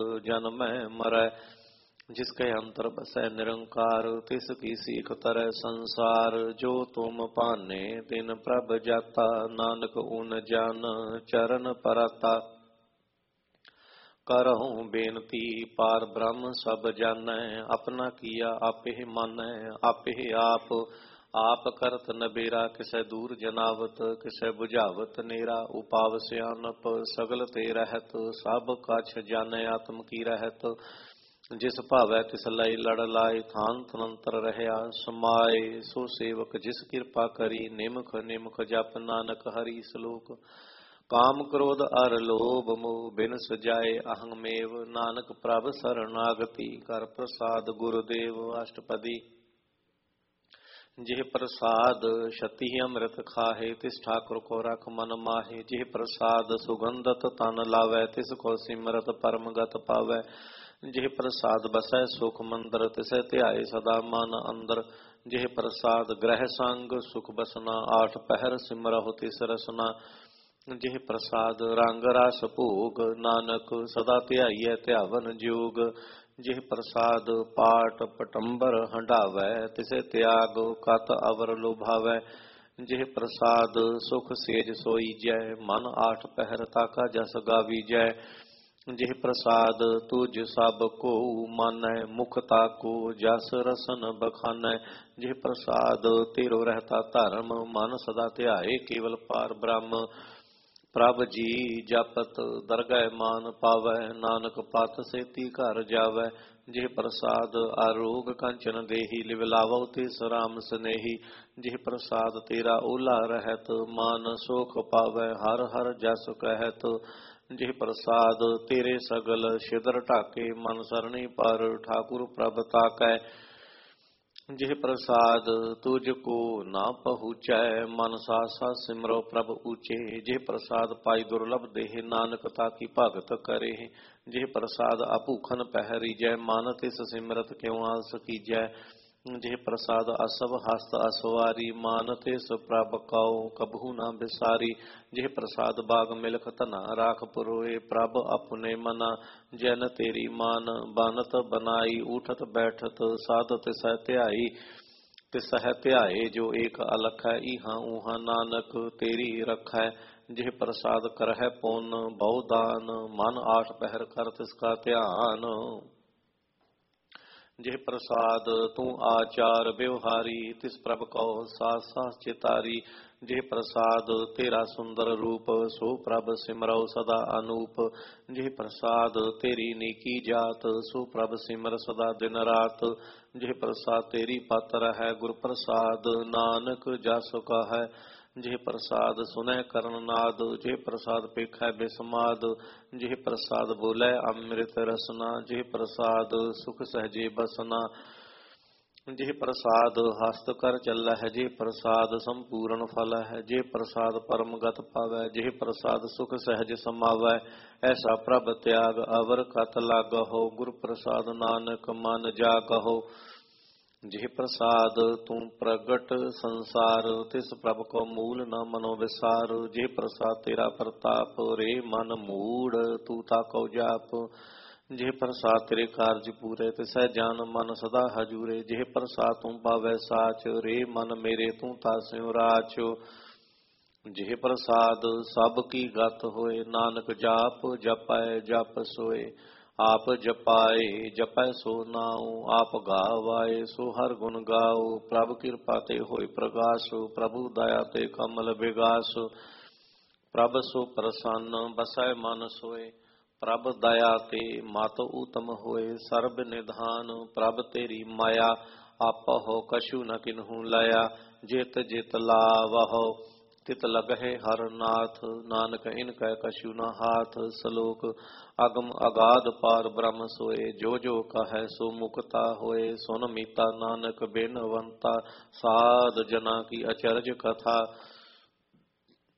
जन्मै मरै। जिसके अंतर बसै निरंकार, तिसकी सीख तरह संसार। जो तुम पाने तिन प्रभ जाता, नानक उन जान चरण पराता। करहूँ बेनती पार ब्रह्म सब जानै, अपना किया आपे मानै। आपे आप करत नबेरा, किसै दूर जनावत किसै बुझावत नेरा। उपाव सियानप सगल ते रहत, सब कछ जानै आत्म की रहत। जिस भावै तिस लय लड़ लाए, थान तनंतर रहया समाए। सो सेवक जिस कृपा करी, निमख निमख जप नानक हरि सलोक। काम क्रोध अर लोभ मोह बिन सजाए, अहंमेव नानक प्रभ शरणागति। कर प्रसाद गुरुदेव अष्टपदी, जिह प्रसाद शति अमृत खाहे। तिस ठाकुर को रख मन माहे, जिह प्रसाद सुगंधत तन लावै। तिस को सिमरत परम गत पावै। जिह प्रसाद बसै सुख मंदर, तिसै ध्याए सदा मन अंदर। जिह प्रसाद ग्रह संग सुख बसना, आठ पहर सिमरहु तिस रसना। जिह प्रसाद रंग रस भोग, नानक सदा ध्याइयै ध्यावन जोग। जिह प्रसाद पाट पटंबर हंडावै, तिसे त्याग कत अवर लुभावै। जिह प्रसाद सुख सेज सोईजै, मन आठ पहर ताका जस गावीजै। जिह प्रसाद तुझ सब को मानै, मुख ताको जस रसन बखानै। जिह प्रसाद तेरो रहता धर्म, मन सदा ध्याए केवल पार ब्रह्म। प्रभ जी जपत दरगह मान पावै, नानक पत सेती घर जावै। जिह प्रसाद आरोग कंचन देही, लिव लावो तिस राम स्नेही। जिह प्रसाद तेरा ओला रहत, मान सोख पावै हर हर जस कहत। जिह प्रसाद तेरे सगल शिदर ढाके, मन सरणी पर ठाकुर प्रभ ताकै। जिह प्रसाद तुझको ना पहुँचै, मन सासा सिमरो प्रभ ऊचे। जिह प्रसाद पाई दुर्लभ देह, नानक ताकी भगत करे। जिह प्रसाद अभूखन पहरीजै, मन तिस सिमरत क्यों आस कीजै। जिह प्रसाद असव हस्त असवारी, मान तिस प्रभ कौ कबहू न बिसारी। जिह प्रसाद बाग मिलख तना राख पुरोए, प्रभ अपने मना जन तेरी मान। बनत बनाई उठत बैठत साध तिसै ध्याई। तिसह ध्याए जो एक अलख है, इहाँ उहाँ नानक तेरी रखै। जिह प्रसाद करह पुन बहु दान, मन आठ पहर कर तिसका ध्यान। जिह प्रसाद तू आचार व्यवहारी, तिस प्रभ कहो सास सास चितारी। जिह प्रसाद तेरा सुंदर रूप, सो प्रभ सिमरौ सदा अनूप। जिह प्रसाद तेरी नीकी जात, सो प्रभ सिमर सदा दिन रात। जिह प्रसाद तेरी पात्र है गुर प्रसाद, नानक जस कहै। जिह प्रसाद सुनह करण नाद, जिह प्रसाद पेखै बिस्माद। जिह प्रसाद बोलै अमृत रसना, जिह प्रसाद सुख सहजे बसना। जिह प्रसाद हस्त कर चलह, जिह प्रसाद संपूर्ण फल है। जिह प्रसाद परम गत पावै, जिह प्रसाद सुख सहज समावै। ऐसा प्रभ त्याग अवर कत लागहो, गुर प्रसाद नानक मन जागहो। जिह प्रसाद तू प्रगट संसार, तिस प्रभ को मूल न मनो विसार। जिह प्रसाद तेरा प्रताप, रे मन मूड तू ताको जाप। जिह प्रसाद तेरे कार्य पूरे, तिसै जान मन सदा हजूरे। जिह प्रसाद तू पावै साच, रे मन मेरे तू तास्यो राच। जिह प्रसाद सब की गत होए, नानक जाप जपै जप सोए। आप जपाए जपै सो नाउ, आप गावाए सो हर गुण गाओ। प्रभु कृपा ते होए प्रगास, प्रभु दया ते कमल विगास। प्रभ सो प्रसन्न बसै मन सोए, प्रभ दया ते मत उत्तम होए। सर्ब निधान प्रभ तेरी माया, आपहो कछु न किन्हु लया। जित जित लावहो तित लगहे हर नाथ, नानक इनकै कछु न हाथ। सलोक अगम अगाध पार ब्रह्म सोए, जो जो कहै सो मुक्ता होए। सुन मीता नानक बिनवंता, साध जना की अचरज कथा।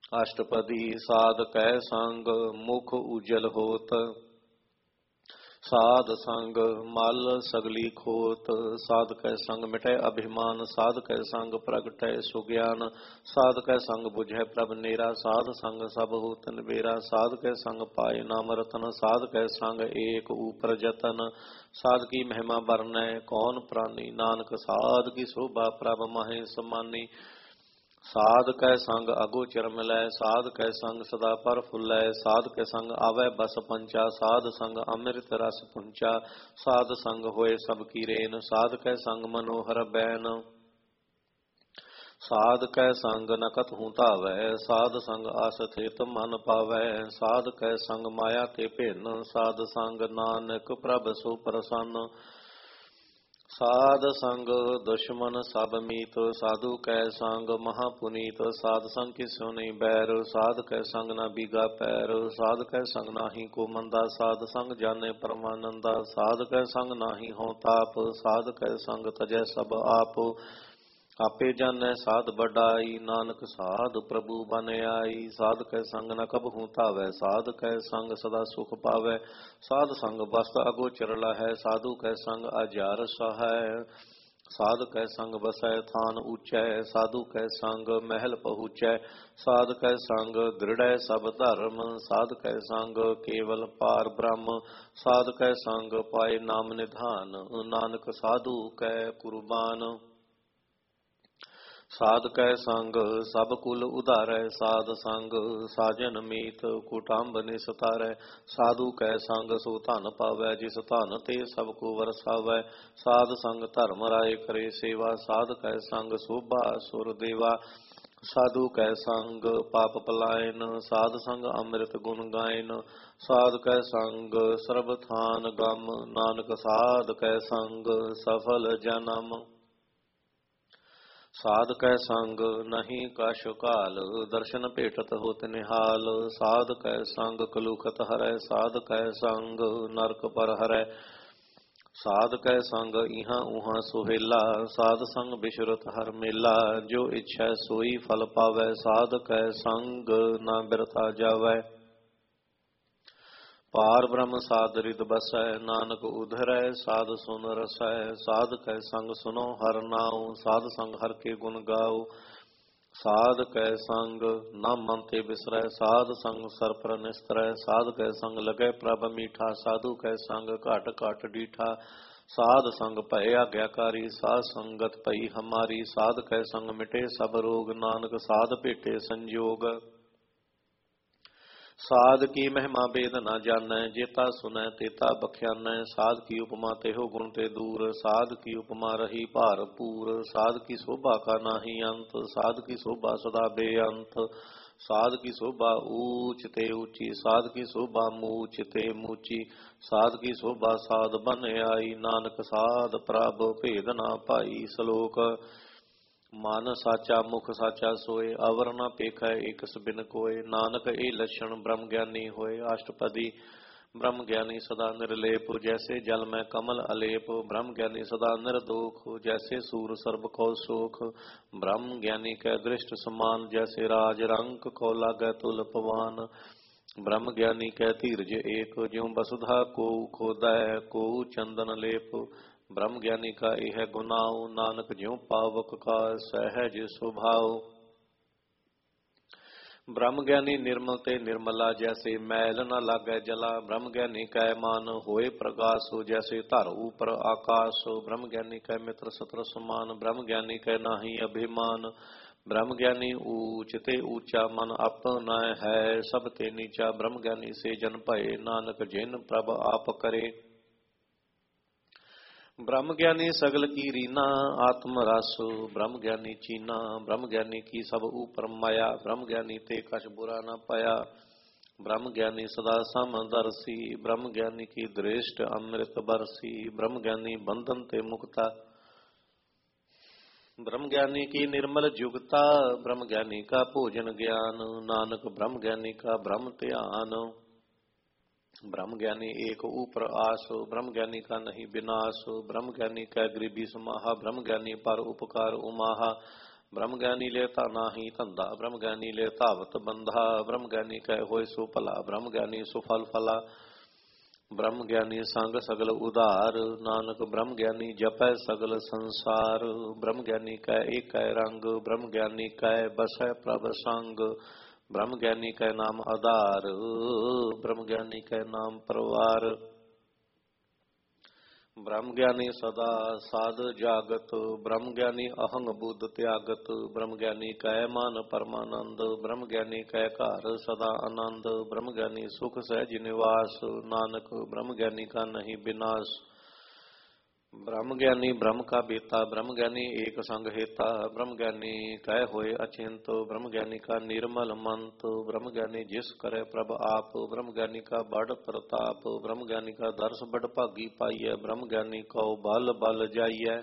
अष्टपदी साध कै संग मुख उजल होत, ਸਾਧ ਸੰਗ ਮਲ ਸਗਲੀ ਖੋਤ, ਸਾਧ ਕੈ ਸੰਗ ਮਿਟੈ ਅਭਿਮਾਨ, ਸਾਧ ਕੈ ਸੰਗ ਪ੍ਰਗਟੈ ਸੁਗਿਆਨ, ਸਾਧ ਕੈ ਸੰਗ ਬੁਝੈ ਪ੍ਰਭ ਨੇਰਾ, ਸਾਧ ਸੰਗ ਸਭ ਹੋਤ ਨਿਬੇਰਾ, ਸਾਧ ਕੈ ਸੰਗ ਪਾਏ ਨਾਮ ਰਤਨ, ਸਾਧ ਕੈ ਸੰਗ ਏਕ ਊਪਰ ਜਤਨ, ਸਾਧ ਕੀ ਮਹਿਮਾ ਬਰਨੈ ਕੌਣ ਪ੍ਰਾਨੀ, ਨਾਨਕ ਸਾਧ ਕੀ ਸੋਭਾ ਪ੍ਰਭ ਮਾਹੇ ਸਮਾਨੀ, ਸਾਧ ਕੈ ਸੰਗ ਅਗੋਚਰ ਮਿਲੈ, ਸਾਧ ਕੈ ਸੰਗ ਸਦਾ ਪਰ ਫੁੱਲੈ, ਸਾਧ ਕੈ ਸੰਗ ਆਵੈ ਬਸ ਪੰਚਾ, ਸਾਧ ਸੰਗ ਅੰਮ੍ਰਿਤ ਰਸ ਪੁੰਚਾ, ਸਾਧ ਸੰਗ ਹੋਏ ਸਭ ਕੀ ਰੇਨ, ਸਾਧ ਕੈ ਸੰਗ ਮਨੋਹਰ ਬੈਨ, ਸਾਧ ਕੈ ਸੰਗ ਨ ਕਤਹੁ ਧਾਵੈ, ਸਾਧ ਸੰਗ ਆਸ ਥਿਤ ਮਨ ਪਾਵੈ, ਸਾਧ ਕੈ ਸੰਗ ਮਾਇਆ ਕੇ ਭਿੰਨ, ਸਾਧ ਸੰਗ ਨਾਨਕ ਪ੍ਰਭ ਸੋ ਪ੍ਰਸੰਨ, ਸਾਧ ਸੰਗ ਦੁਸ਼ਮਨ ਸਭ ਮੀਤ, ਸਾਧੂ ਕੈ ਸੰਗ ਮਹਾ ਪੁਨੀਤ, ਸਾਧ ਸੰਗ ਕਿਸੁ ਨਹੀਂ ਬੈਰ, ਸਾਧ ਕੈ ਸੰਗ ਨਾ ਬੀਗਾ ਪੈਰ, ਸਾਧ ਕੈ ਸੰਗ ਨਾਹੀ ਕੋ ਮੰਦਾ, ਸਾਧ ਸੰਗ ਜਾਣੇ ਪਰਮਾਨੰਦਾ, ਸਾਧ ਕੈ ਸੰਗ ਨਾਹੀ ਹੋਂ ਤਾਪ, ਸਾਧ ਕੈ ਸੰਗ ਤਜੈ ਸਭ ਆਪ, ਆਪੇ ਜਾਣੈ ਸਾਧ ਵਡਾਈ, ਨਾਨਕ ਸਾਧ ਪ੍ਰਭੂ ਬਨ ਆਈ, ਸਾਧ ਕੈ ਸੰਗ ਨ ਕਬਹੂ ਧਾਵੈ, ਸਾਧ ਕੈ ਸੰਗ ਸਦਾ ਸੁਖ ਪਾਵੈ, ਸਾਧ ਸੰਗ ਵਸਤ ਅਗੋਚਰ ਲਹੈ, ਸਾਧੂ ਕੈ ਸੰਗ ਅਜਾਰ ਸਹਾਇ, ਸਾਧ ਕੈ ਸੰਗ ਬਸੈ ਥਾਨ ਊਚੈ, ਸਾਧੂ ਕੈ ਸੰਗ ਮਹਿਲ ਪਹੁੰਚੈ, ਸਾਧ ਕੈ ਸੰਗ ਦ੍ਰਿੜੈ ਸਭ ਧਰਮ, ਸਾਧ ਕੈ ਸੰਗ ਕੇਵਲ ਪਾਰ ਬ੍ਰਹਮ, ਸਾਧ ਕੈ ਸੰਗ ਪਾਏ ਨਾਮ ਨਿਧਾਨ, ਨਾਨਕ ਸਾਧੂ ਕੈ ਕੁਰਬਾਨ, ਸਾਧ ਕੈ ਸੰਗ ਸਭ ਕੁਲ ਉਧਾਰੈ, ਸਾਧ ਸੰਗ ਸਾਜਨ ਮੀਤ ਕੁਟੰਬ ਨਿਸਤਾਰੈ, ਸਾਧੂ ਕੈ ਸੰਗ ਸੋ ਧਨ ਪਾਵੈ, ਜਿਸ ਧਨ ਤੇ ਸਭ ਕੋ ਵਰਸਾਵੈ, ਸਾਧ ਸੰਗ ਧਰਮ ਰਾਏ ਕਰੇ ਸੇਵਾ, ਸਾਧ ਕੈ ਸੰਗ ਸੋਭਾ ਸੁਰ ਦੇਵਾ, ਸਾਧੂ ਕੈ ਸੰਗ ਪਾਪ ਪਲਾਇਨ, ਸਾਧ ਸੰਗ ਅੰਮ੍ਰਿਤ ਗੁਣ ਗਾਇਨ, ਸਾਧ ਕੈ ਸੰਗ ਸਰਬ ਥਾਨ ਗਮ, ਨਾਨਕ ਸਾਧ ਕੈ ਸੰਗ ਸਫਲ ਜਨਮ, ਸਾਧ ਕੈ ਸੰਗ ਨਹੀਂ ਕਛ ਕਾਲ, ਦਰਸ਼ਨ ਭੇਟਤ ਹੋਤ ਨਿਹਾਲ, ਸਾਧ ਕੈ ਸੰਗ ਕਲੂਖਤ ਹਰੈ, ਸਾਧ ਕੈ ਸੰਗ ਨਰਕ ਪਰ ਹਰੈ, ਸਾਧ ਕੈ ਸੰਗ ਇਹਾਂ ਉਹਾਂ ਸੁਹੇਲਾ, ਸਾਧ ਸੰਗ ਬਿਸ਼ਰਤ ਹਰ ਮੇਲਾ, ਜੋ ਇੱਛੈ ਸੋਈ ਫਲ ਪਾਵੈ, ਸਾਧ ਕੈ ਸੰਗ ਨਾ ਬਿਰਥਾ ਜਾਵੈ, ਪਾਰ ਬ੍ਰਹਮ ਸਾਧ ਰਿਦ ਬਸੈ, ਨਾਨਕ ਉਧਰੈ ਸਾਧ ਸੁਨ ਰਸੈ, ਸਾਧ ਕੈ ਸੰਗ ਸੁਨੋ ਹਰ ਨਾਉ, ਸਾਧ ਸੰਗ ਹਰ ਕੇ ਗੁਣ ਗਾਉ, ਸਾਧ ਕੈ ਸੰਗ ਨਾ ਮਨ ਤੇ ਬਿਸਰੈ, ਸਾਧ ਸੰਗ ਸਰਪਰ ਨਿਸਤਰੈ, ਸਾਧ ਕੈ ਸੰਗ ਲਗੈ ਪ੍ਰਭ ਮੀਠਾ, ਸਾਧੂ ਕੈ ਸੰਗ ਘਟ ਘਟ ਡੀਠਾ, ਸਾਧ ਸੰਗ ਭੈ ਆਗਿਆਕਾਰੀ, ਸਾਧ ਸੰਗਤ ਪਈ ਹਮਾਰੀ, ਸਾਧ ਕੈ ਸੰਗ ਮਿਟੇ ਸਭ ਰੋਗ, ਨਾਨਕ ਸਾਧ ਭੇਟੇ ਸੰਜੋਗ, ਸਾਧ ਕੀ ਮਹਿਮਾ ਬੇਦ ਨਾ ਜਾਣੈ, ਜੇਤਾ ਸੁਨੈ ਤੇਤਾ ਬਖਿਆਨੈ, ਸਾਧ ਕੀ ਉਪਮਾ ਤੇਹੋ ਗੁਣ ਤੇ ਦੂਰ, ਸਾਧ ਕੀ ਉਪਮਾ ਰਹੀ ਭਾਰਪੂਰ, ਸਾਧ ਕੀ ਸੋਭਾ ਕਾ ਨਾਹੀ ਅੰਤ, ਸਾਧ ਕੀ ਸੋਭਾ ਸਦਾ ਬੇਅੰਤ, ਸਾਧ ਕੀ ਸੋਭਾ ਊਚ ਤੇ ਊਚੀ, ਸਾਧ ਕੀ ਸੋਭਾ ਮੂਚ ਤੇ ਮੂਚੀ, ਸਾਧ ਕੀ ਸੋਭਾ ਸਾਧ ਬਨ ਆਈ, ਨਾਨਕ ਸਾਧ ਪ੍ਰਭ ਭੇਦ ਨਾ ਪਾਈ, ਸ਼ਲੋਕ ਮਨ ਸਾਚਾ ਮੁਖ ਸਾਚਾ ਸੋਏ, ਅਵਰ ਨਾ ਪੇਖੈ ਏਕਸ ਬਿਨ ਕੋਏ, ਨਾਨਕ ਇਹ ਲੱਛਣ ਬ੍ਰਹਮ ਗਿਆਨੀ ਹੋਏ, ਅਸ਼ਟਪਦੀ ਬ੍ਰਹਮ ਗਿਆਨੀ ਸਦਾ ਨਿਰਲੇਪ, ਜੈਸੇ ਜਲ ਮੈਂ ਕਮਲ ਅਲੇਪ, ਬ੍ਰਹਮ ਗਿਆਨੀ ਸਦਾ ਨਿਰਦੋਖ, ਜੈਸੇ ਸੂਰ ਸਰਬ ਕੋ ਸੋਖ, ਬ੍ਰਹਮ ਗਿਆਨੀ ਕੈ ਦ੍ਰਿਸ਼ਟ ਸਮਾਨ, ਜੈਸੇ ਰਾਜ ਰੰਕ ਕੋ ਲਾਗੈ ਤੁਲ ਪਵਾਨ, ਬ੍ਰਹਮ ਗਿਆਨੀ ਕੈ ਧੀਰਜ ਏਕ, ਜਿਉ ਬਸੁਧਾ ਕੋ ਖੋਦੈ ਕੋ ਚੰਦਨ ਲੇਪ, ਬ੍ਰਹਮ ਗਿਆਨੀ ਕਾ ਇਹ ਗੁਨਾਉ, ਨਾਨਕ ਜਿਉ ਪਾਵਕ ਕਾ ਸਹਿਜ ਸੁਭਾਉ, ਬ੍ਰਹਮ ਗਿਆਨੀ ਨਿਰਮਲ ਤੇ ਨਿਰਮਲਾ, ਜੈਸੇ ਮੈਲ ਨ ਲਾਗੈ ਜਲਾ, ਬ੍ਰਹਮ ਗਿਆਨੀ ਕੈ ਮਨ ਹੋਏ ਪ੍ਰਗਾਸ, ਜੈਸੇ ਧਰ ਉਪਰ ਆਕਾਸ਼, ਬ੍ਰਹਮ ਗਿਆਨੀ ਕੈ ਮਿੱਤਰ ਸਤਰ ਸਮਾਨ, ਬ੍ਰਹਮ ਗਿਆਨੀ ਕੈ ਨਾਹੀ ਅਭਿਮਾਨ, ਬ੍ਰਹਮ ਗਿਆਨੀ ਊਚ ਤੇ ਊਚਾ, ਮਨ ਆਪਨਾ ਹੈ ਸਭ ਤੇ ਨੀਚਾ, ਬ੍ਰਹਮ ਗਿਆਨੀ ਸੇ ਜਨ ਭਏ, ਨਾਨਕ ਜਿਨ ਪ੍ਰਭ ਆਪ ਕਰੇ, ਬ੍ਰਹਮ ਗਿਆਨੀ ਸਗਲ ਕੀ ਰੀਨਾ, ਆਤਮ ਰਸ ਬ੍ਰਹਮ ਗਿਆਨੀ ਚੀਨਾ, ਬ੍ਰਹਮ ਗਿਆਨੀ ਕੀ ਸਭ ਉਪਰ ਮਾਇਆ, ਬ੍ਰਹਮ ਗਿਆਨੀ ਤੇ ਕਛ ਬੁਰਾ ਨ ਪਾਇਆ, ਬ੍ਰਹਮ ਗਿਆਨੀ ਸਦਾ ਸਮਦਰਸੀ, ਬ੍ਰਹਮ ਗਿਆਨੀ ਕੀ ਦ੍ਰਿਸ਼ਟ ਅੰਮ੍ਰਿਤ ਬਰਸੀ, ਬ੍ਰਹਮ ਗਿਆਨੀ ਬੰਧਨ ਤੇ ਮੁਕਤਾ, ਬ੍ਰਹਮ ਗਿਆਨੀ ਕੀ ਨਿਰਮਲ ਜੁਗਤਾ, ਬ੍ਰਹਮ ਗਿਆਨੀ ਕਾ ਭੋਜਨ ਗਿਆਨ, ਨਾਨਕ ਬ੍ਰਹਮ ਗਿਆਨੀ ਕਾ ਬ੍ਰਹਮ ਧਿਆਨ, ब्रह्म ज्ञानी एक ऊपर आस, ब्रह्म ज्ञानी का नहीं विनाश, ब्रह्म ज्ञानी कै गरीबी समाहा, ब्रह्म ज्ञानी पर उपकार उमाहा, ब्रह्म ज्ञानी लेता नाही धंधा, ब्रह्म ज्ञानी ले धावत बंधा, ब्रह्म ज्ञानी कै होय सो भला, ब्रह्म ज्ञानी सुफल फला, ब्रह्म ज्ञानी संग सगल उधार, नानक ब्रह्म ज्ञानी जपै सगल संसार। ब्रह्म ज्ञानी कै एक रंग, ब्रह्म ज्ञानी कै बसै प्रभ संग। ब्रह्म ज्ञानी कै नाम आधार, ब्रह्म ज्ञानी कै नाम परवार। ब्रह्म ज्ञानी सदा साध जागत, ब्रह्म ज्ञानी अहंग बुद्ध त्यागत। ब्रह्म ज्ञानी कै मान परमानंद, ब्रह्म ज्ञानी कै घर सदा आनंद। ब्रह्म ज्ञानी सुख सहज निवास, नानक ब्रह्म ज्ञानी का नहीं विनाश। ब्रह्म ज्ञानी ब्रह्म का बेता, ब्रह्म ज्ञानी एक संग हेता। ब्रह्म ज्ञानी कह होए अचिंत, ब्रह्म ज्ञानी का निर्मल मंत। ब्रह्म ज्ञानी जिस करे प्रभ आप, ब्रह्म ज्ञानी का बड़ प्रताप। ब्रह्म ज्ञानी का दर्श बड़ भागी पाइय, ब्रह्म ज्ञानी कौ बल बल जाइय।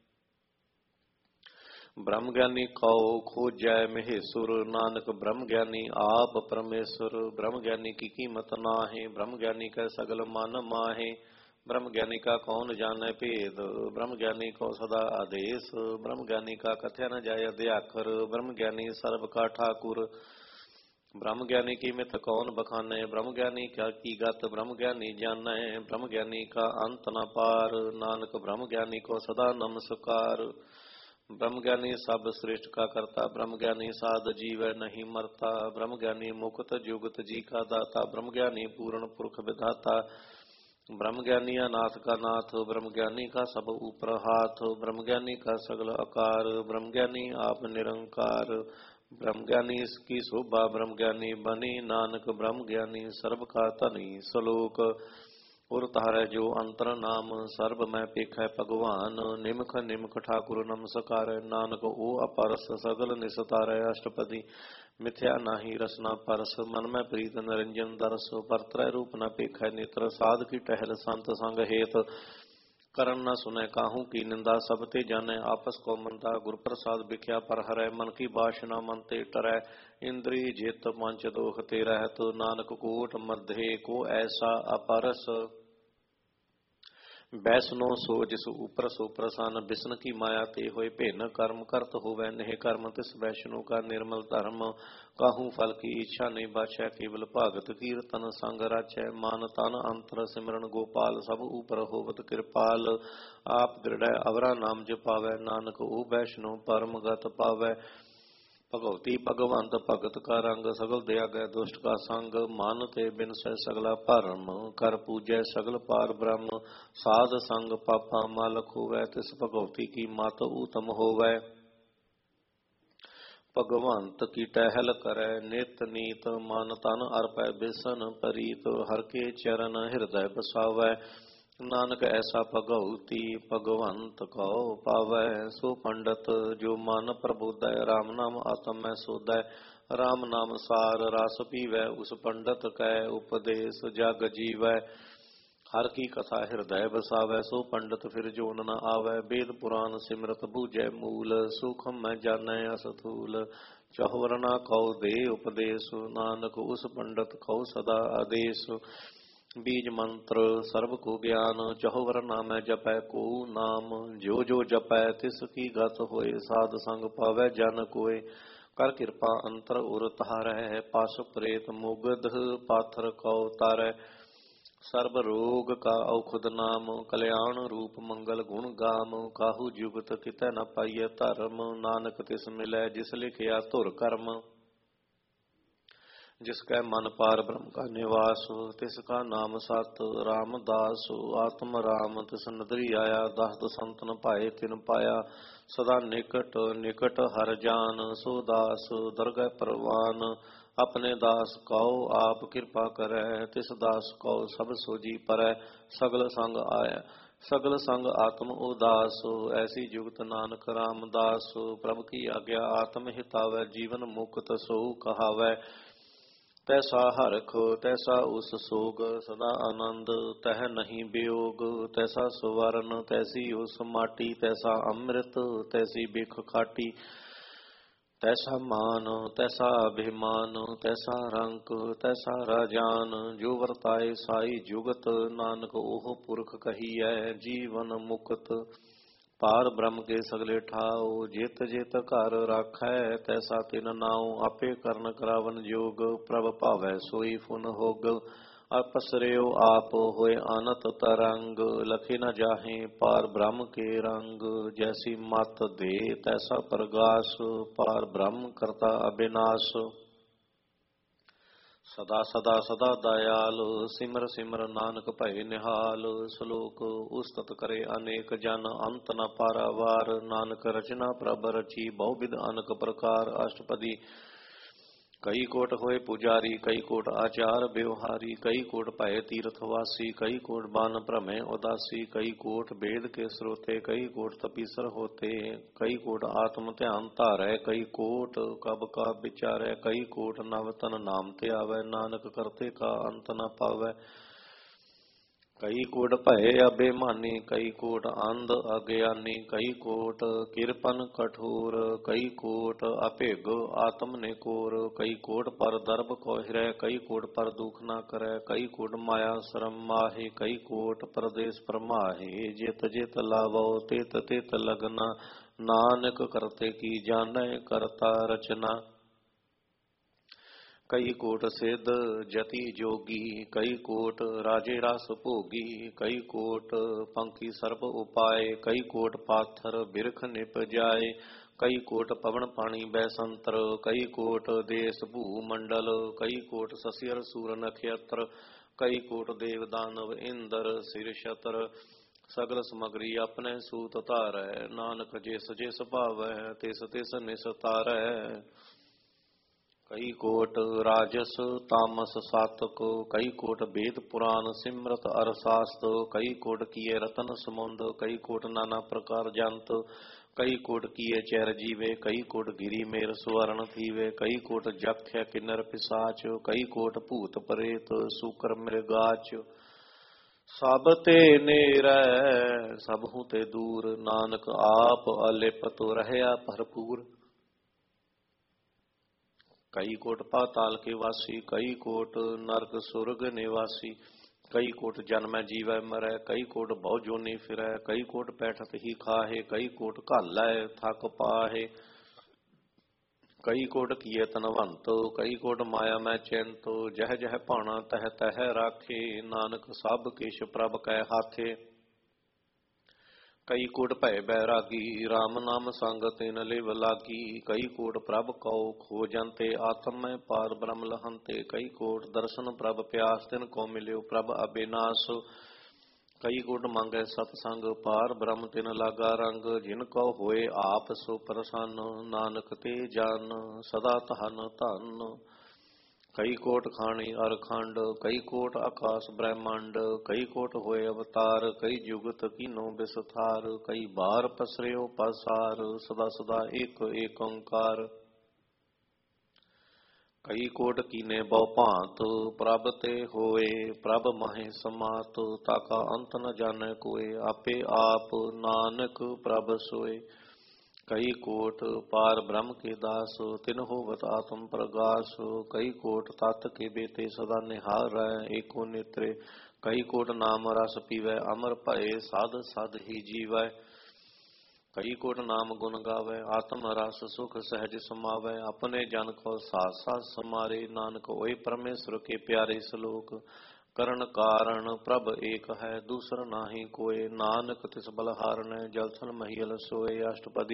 ब्रह्म ज्ञानी कौ खोजै महेश्वर, नानक ब्रह्म ज्ञानी आप परमेश्वर। ब्रह्म ज्ञानी की कीमत नाहे, ब्रह्म ज्ञानी का सगल मन माहे। ब्रह्म ज्ञानी का कौन जाने भेद, ब्रह्म ज्ञानी को सदा आदेश। ब्रह्म ज्ञानी का कथ्य न जाय अध्याकर, ब्रह्म ज्ञानी सर्व का ठाकुर। ब्रह्म ज्ञानी की मित कौन बखाने, ब्रह्म ज्ञानी क्या की गत ब्रह्म ज्ञानी जाने। ब्रह्म ज्ञानी का अंत न पार, नानक ब्रह्म ज्ञानी को सदा नमस्कार। ब्रह्म ज्ञानी सब श्रेष्ठ का करता, ब्रह्म ज्ञानी साध जीव नहीं मरता। ब्रह्म ज्ञानी मुक्त जुगत जी का दाता, ब्रह्म ज्ञानी पूर्ण पुरख विधाता। ब्रह्म ज्ञानी अनाथ का नाथ, ब्रह्म ज्ञानी का सब ऊपर हाथ। ब्रह्म ज्ञानी का सगल आकार, ब्रह्म ज्ञानी आप निरंकार। ब्रह्म ज्ञानी इसकी शोभा, ब्रह्म ज्ञानी बनी नानक ब्रह्म ज्ञानी सर्व का तनी। श्लोक उर तारै जो अंतर नाम, सर्ब मैं पेख भगवान। निमख निमख ठाकुर नमस्कार, नानक ओ अपरस सगल निस्तारै। अष्टपदी मिथ्या नाही रसना परस, मन में प्रीत निरंजन दरस। परत्रय रूप न पेख नेत्र, साध की टहल संत संग हेत। करन न सुने काहू की निंदा, सब ते जाने आपस को मंदा। गुर प्रसाद बिख्या पर हरै, मन की बासना मन ते टरै। इंद्री जित मंच दोख ते रहत, नानक कोट मध्य को ऐसा अपरस। बैसनो सो जिस ऊपर सो प्रसन्न, बिसन की माया ते होए भिन्न। कर्म करत होवै नेह कर्म, तिस वैष्णु का निर्मल धर्म। काहू फल की इच्छा नहीं बाछै, केवल भगत कीर्तन संग राचै। मान तन अंतर सिमरन गोपाल, सब ऊपर होवत कृपाल। आप दृढ़ अवरा नाम जपावै, नानक ओ वैष्णु परम गत पावै। भगवती भगवंत भगत का रंग, सगल दयागै दुष्ट का संग। मान ते बिनसै सगला भरम, कर पूजै सगल पार ब्रह्म। साध संग पापा मालक होवै, तिस भगवती की मत उत्तम होवै। भगवंत की टहल करै नित नीत, मन तन अर्पै बिसन परीत। हर के चरण हृदय बसावै, नानक ऐसा भगवती भगवंत कहो पावै। सो पंडित जो मन प्रबोधै, राम नाम आत्म में सोधै। राम नाम सार रस पीवै, उस पंडित कै उपदेश जग जीवै। हर की कथा हृदय बसावै, सो पंडित फिर जोन न आवै। वेद पुराण सिमरत बूझै मूल, सूखम में जानै असथूल। चहुवरना कहो दे उपदेश, नानक उस पंडित कहो सदा आदेश। बीज मंत्र सर्व को ज्ञान, चहुवर नामै जपै को नाम। जो जो जपै तिसकी गत होए, साध संग पावै जन कोय। कर कृपा अंतर उर तारै, पास प्रेत मुगध पाथर कौ तारै। सर्व रोग का औखद नाम, कल्याण रूप मंगल गुण गाम। काहू जुगत कितै न पाइय धर्म, नानक तिस मिलै जिस लिखिया धुर कर्म। जिसका मन पार ब्रह्म का निवास, तिसका नाम सत रामदास। आत्म राम तिस नदरी आया, दास संतन पाए तिन पाया। सदा निकट निकट हर जान, सो दास दरगह परवान। अपने दास कहो आप कृपा करै, तिस दास कहो सब सोजी परै। सगल संग आया सगल संग आत्म उदास, ऐसी जुगत नानक रामदास। प्रभु की आज्ञा आत्म हितावै, जीवन मुक्त सो कहावै। तैसा हरख तैसा उस सोग, सदा आनंद तह नहीं वियोग। तैसा सुवर्ण तैसी उस माटी, तैसा अमृत तैसी बिख खाटी। तैसा मान तैसा अभिमान, तैसा रंक तैसा राजान। जो वर्ताए साई जुगत, नानक ओह पुरख कहिए जीवन मुक्त। पार ब्रह्म के सगले ठाओ, जित जित घर राखै तैसा तिन नाउ। आपे करन करावन जोग, प्रभ पावै सोई फुन होग। अपसर्यो आप होए अनत तरंग, लखे न जाहे पार ब्रह्म के रंग। जैसी मत दे तैसा प्रगास, पार ब्रह्म करता अविनाश। सदा सदा सदा दयाल, सिमर सिमर नानक भय निहाल। श्लोक उस्तत करे अनेक जन, अंत न पारावार। नानक रचना प्रभ रची, बहुविध अनक प्रकार। अष्टपदी कई कोट होए पुजारी, कई कोट आचार व्यवहारी। कई कोट भय तीर्थवासी, कई कोट बान भ्रमे उदासी। कई कोट वेद के स्रोते, कई कोट तपीसर होते। कई कोट आत्म ध्यान धारै, कई कोट कब का विचारै। कई कोट नवतन नाम ते आवै, नानक करते का अंत न पावै। कई कोट भय अभिमानी, कई कोट अंध अज्ञानी। कई कोट किरपन कठोर, कई कोट अभिग आत्म निकोर। कई कोट पर दर्भ को हिरै, कई कोट पर दुख न करै। कई कोट माया श्रम माहे, कई कोट परदेश परमाहे। जित जित लावो तित तित लगना, नानक करते की जानै करता रचना। कई कोट सिद्ध जति जोगी, कई कोट राजे रस भोगी। कई कोट पंखी सर्प उपाय, कई कोट पाथर बिरख निप जाए। कई कोट पवन पानी बैसंतर, कई कोट देश भू मंडल। कई कोट ससियर सूर नक्षत्र, कई कोट देव दानव इंद्र सिर छतर। सगल समगरी अपने सूत धारै, नानक जिस जिस भावै तिस तिस निस्तारै। कई कोट राजस तामस सातक, कई कोट वेद पुराण सिमरत अर शास्त। कई कोट किए रतन समुंद, कई कोट नाना प्रकार जंत। कई कोट किए चैर जीवे, कई कोट गिरी मेर स्वर्ण थीवे। कई कोट जख्य किन्नर पिसाच, कई कोट भूत प्रेत सूकर मृगाच। सब ते नेरै सबहु ते दूर, नानक आप अलिपत रहया भरपूर। कई कोट पाताल के वासी, कई कोट नरक सुरग निवासी। कई कोट जन्मै जीवै मरै, कई कोट बहु जोनी फिरै। कई कोट बैठत ही खाहे, कई कोट घालै थक पाहे। कई कोट किए तनवंत, कई कोट माया मैं चिंत। जह जह भाना तह तह राखे, नानक सब किछ प्रभ कै हाथे। कई कोट भय बैरागी, राम नाम संग तिन लिव लागी। कई कोट प्रभ कौ खोजंते, आत्म में पार ब्रह्म लहंते। कई कोट दर्शन प्रभ प्यास, तिन को मिल्यो प्रभ अविनाश। कई कोट मांगे सतसंग, पार ब्रह्म तिन लागा रंग। जिन को होए आप सो प्रसन्न, नानक ते जान सदा धन धन। कई कोट खानी अरखंड, कई कोट आकाश ब्रह्मांड। कई कोट होए अवतार, कई जुगत कीनो विस्तार। कई बार पसरियो पसार, सदा सदा एक एक ओंकार। कई कोट कीने बहु भांत, प्रभ ते होए प्रभ महे समात। ताका अंत न जाने कोय, आपे आप नानक प्रभ सोए। कई कोट पार ब्रह्म के दास, तिन होवत आत्म प्रगास। कई कोट तत् के बेते सदा निहारै, एको नेत्रे। कई कोट नाम रस पीवै, अमर भये साध साध ही जीवै। कई कोट नाम गुण गावै, आत्म रस सुख सहज समावै। अपने जन को साथ साथ समारे, नानक होए परमेश्वर के प्यारे। श्लोक करण कारण प्रभ एक है, दूसर नाही कोय। नानक तिस बलहारन, जलथन महियल सोए। अष्टपदी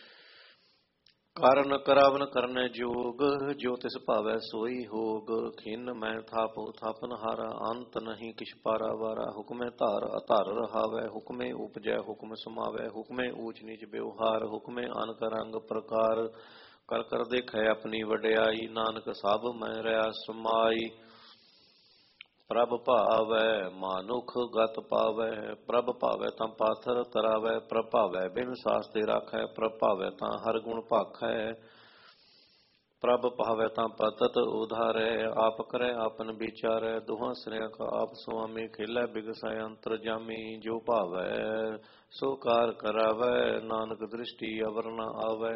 कारण करावन करने जोग, जो तिस भावै सोई होग। खिन मैं थापो थापन हारा, अंत नहीं किछ पारावारा। हुक्मे धार अधार रहावै, हुक्मे उपजै हुक्म समावै। हुक्मे ऊच नीच व्यवहार, हुक्मे अनक रंग प्रकार। कर कर देखै अपनी वड्याई, नानक सब मैं रहा समाई। प्रभ भावै मानुख गत पावै, प्रभ भावै तां पाथर तरावै। प्रभ भावै बिन सास ते राखै, प्रभ भावै तां हर गुण भाखै। प्रभ भावै तां पतत उधारै, आप करै आपन विचारै। दुहां सिरिया का आप सुआमी, खेलै बिगसै अंतर जामी। जो भावै सो कार करावै, नानक दृष्टि अवर न आवै।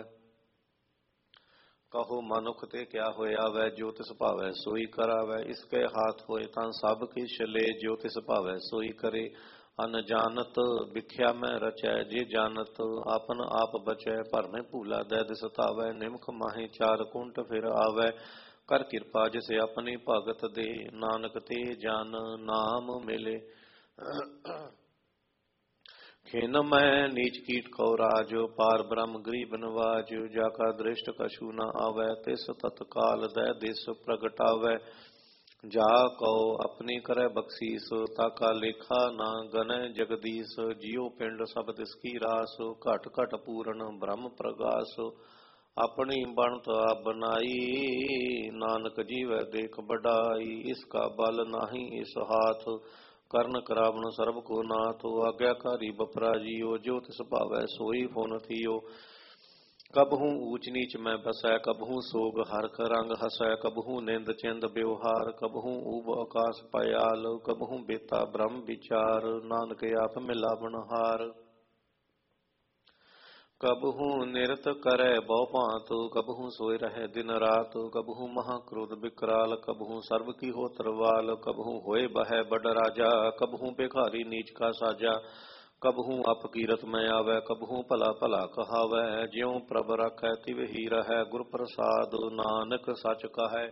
कहो मनुख ते क्या होया वै, जो तिस भावै सोई करावै। इसके हाथ होए तां सब किछ ले, जो तिस भावै सोई करे। अनजानत बिख्या में रचै, जे जानत आपन आप बचै। भरमे भूला दै दिस तावै, निमख माही चार कुंट फिर आवै। ਕਰ ਕਿਰਪਾ ਜਿਸ ਆਪਣੀ ਭਗਤ ਦੇ, ਨਾਨਕ ਤੇ ਜਨ ਨਾਮ ਮਿਲੇ। ਖਿਨ ਮੈਂ ਨੀਚ ਕੀਟ ਕਉ ਰਾਜ, ਪਾਰ ਬ੍ਰਹਮ ਗਰੀਬ ਨਵਾਜ। ਜਾ ਕਾ ਦ੍ਰਿਸ਼ਟ ਕਛੂ ਨ ਆਵੈ, ਤਿਸ ਤਤਕਾਲ ਦੈ ਦਿਸ ਪ੍ਰਗਟਾਵੈ। ਜਾ ਕਉ ਆਪਣੀ ਕਰੈ ਬਖਸ਼ੀਸ, ਤਾਕਾ ਲੇਖਾ ਨਾ ਗਨੈ ਜਗਦੀਸ਼। ਜਿਉ ਪਿੰਡ ਸਭ ਤਿਸ ਕੀ ਰਾਸ, ਘਟ ਘਟ ਪੂਰਨ ਬ੍ਰਹਮ ਪ੍ਰਗਾਸ। ਆਪਣੀ ਬਣਤ ਆਪ ਬਨਾਈ, ਨਾਨਕ ਜੀਵੈ ਦੇਖ ਬਡਾਈ। ਇਸ ਕਾ ਬਲ ਨਾਹੀ ਇਸ ਹਾਥ, ਕਰਨ ਕਰਾਵਨ ਸਰਬ ਕੋ ਨਾਥ। ਆਗਿਆਕਾਰੀ ਬਪਰਾ ਜੀਓ, ਜੋ ਤਿਸ ਭਾਵੈ ਸੋਈ ਫੁਨ ਥੀਓ। ਕਬਹੂ ਊਚ ਨੀਚ ਮੈਂ ਬਸੈ, ਕਬਹੂ ਸੋਗ ਹਰਖ ਰੰਗ ਹਸੈ। ਕਬਹੂ ਨਿੰਦ ਚਿੰਦ ਬਿਵਹਾਰ, ਕਬਹੂ ਊਬ ਆਕਾਸ ਪਇਆਲ। ਕਬਹੂ ਬੇਤਾ ਬ੍ਰਹਮ ਵਿਚਾਰ, ਨਾਨਕ ਆਪ ਮਿਲਾਵਨ ਹਾਰ। ਕਬਹੂ ਨਿਰਤ ਕਰੈ ਬਹੁ ਭਾਂਤ, ਕਬਹੂ ਸੋਇ ਰਹੈ ਦਿਨ ਰਾਤ। ਕਬਹੂ ਮਹਾ ਕ੍ਰੋਧ ਬਿਕਰਾਲ, ਕਬਹੂ ਸਰਬ ਕੀ ਹੋ ਤਰਵਾਲ। ਕਬਹੂ ਹੋਏ ਬਹੈ ਬਡ ਰਾਜਾ, ਕਬਹੂ ਭਿਖਾਰੀ ਨੀਚ ਕਾ ਸਾਜਾ। ਕਬਹੂ ਅਪਕੀਰਤ ਮੈਂ ਆਵੈ, ਕਬਹੂ ਭਲਾ ਭਲਾ ਕਹਾਵੈ। ਜਿਉ ਪ੍ਰਭ ਰਾਖੈ ਤਿਵ ਹੀ ਰਹੈ, ਗੁਰ ਪ੍ਰਸਾਦ ਨਾਨਕ ਸਚ ਕਹੈ।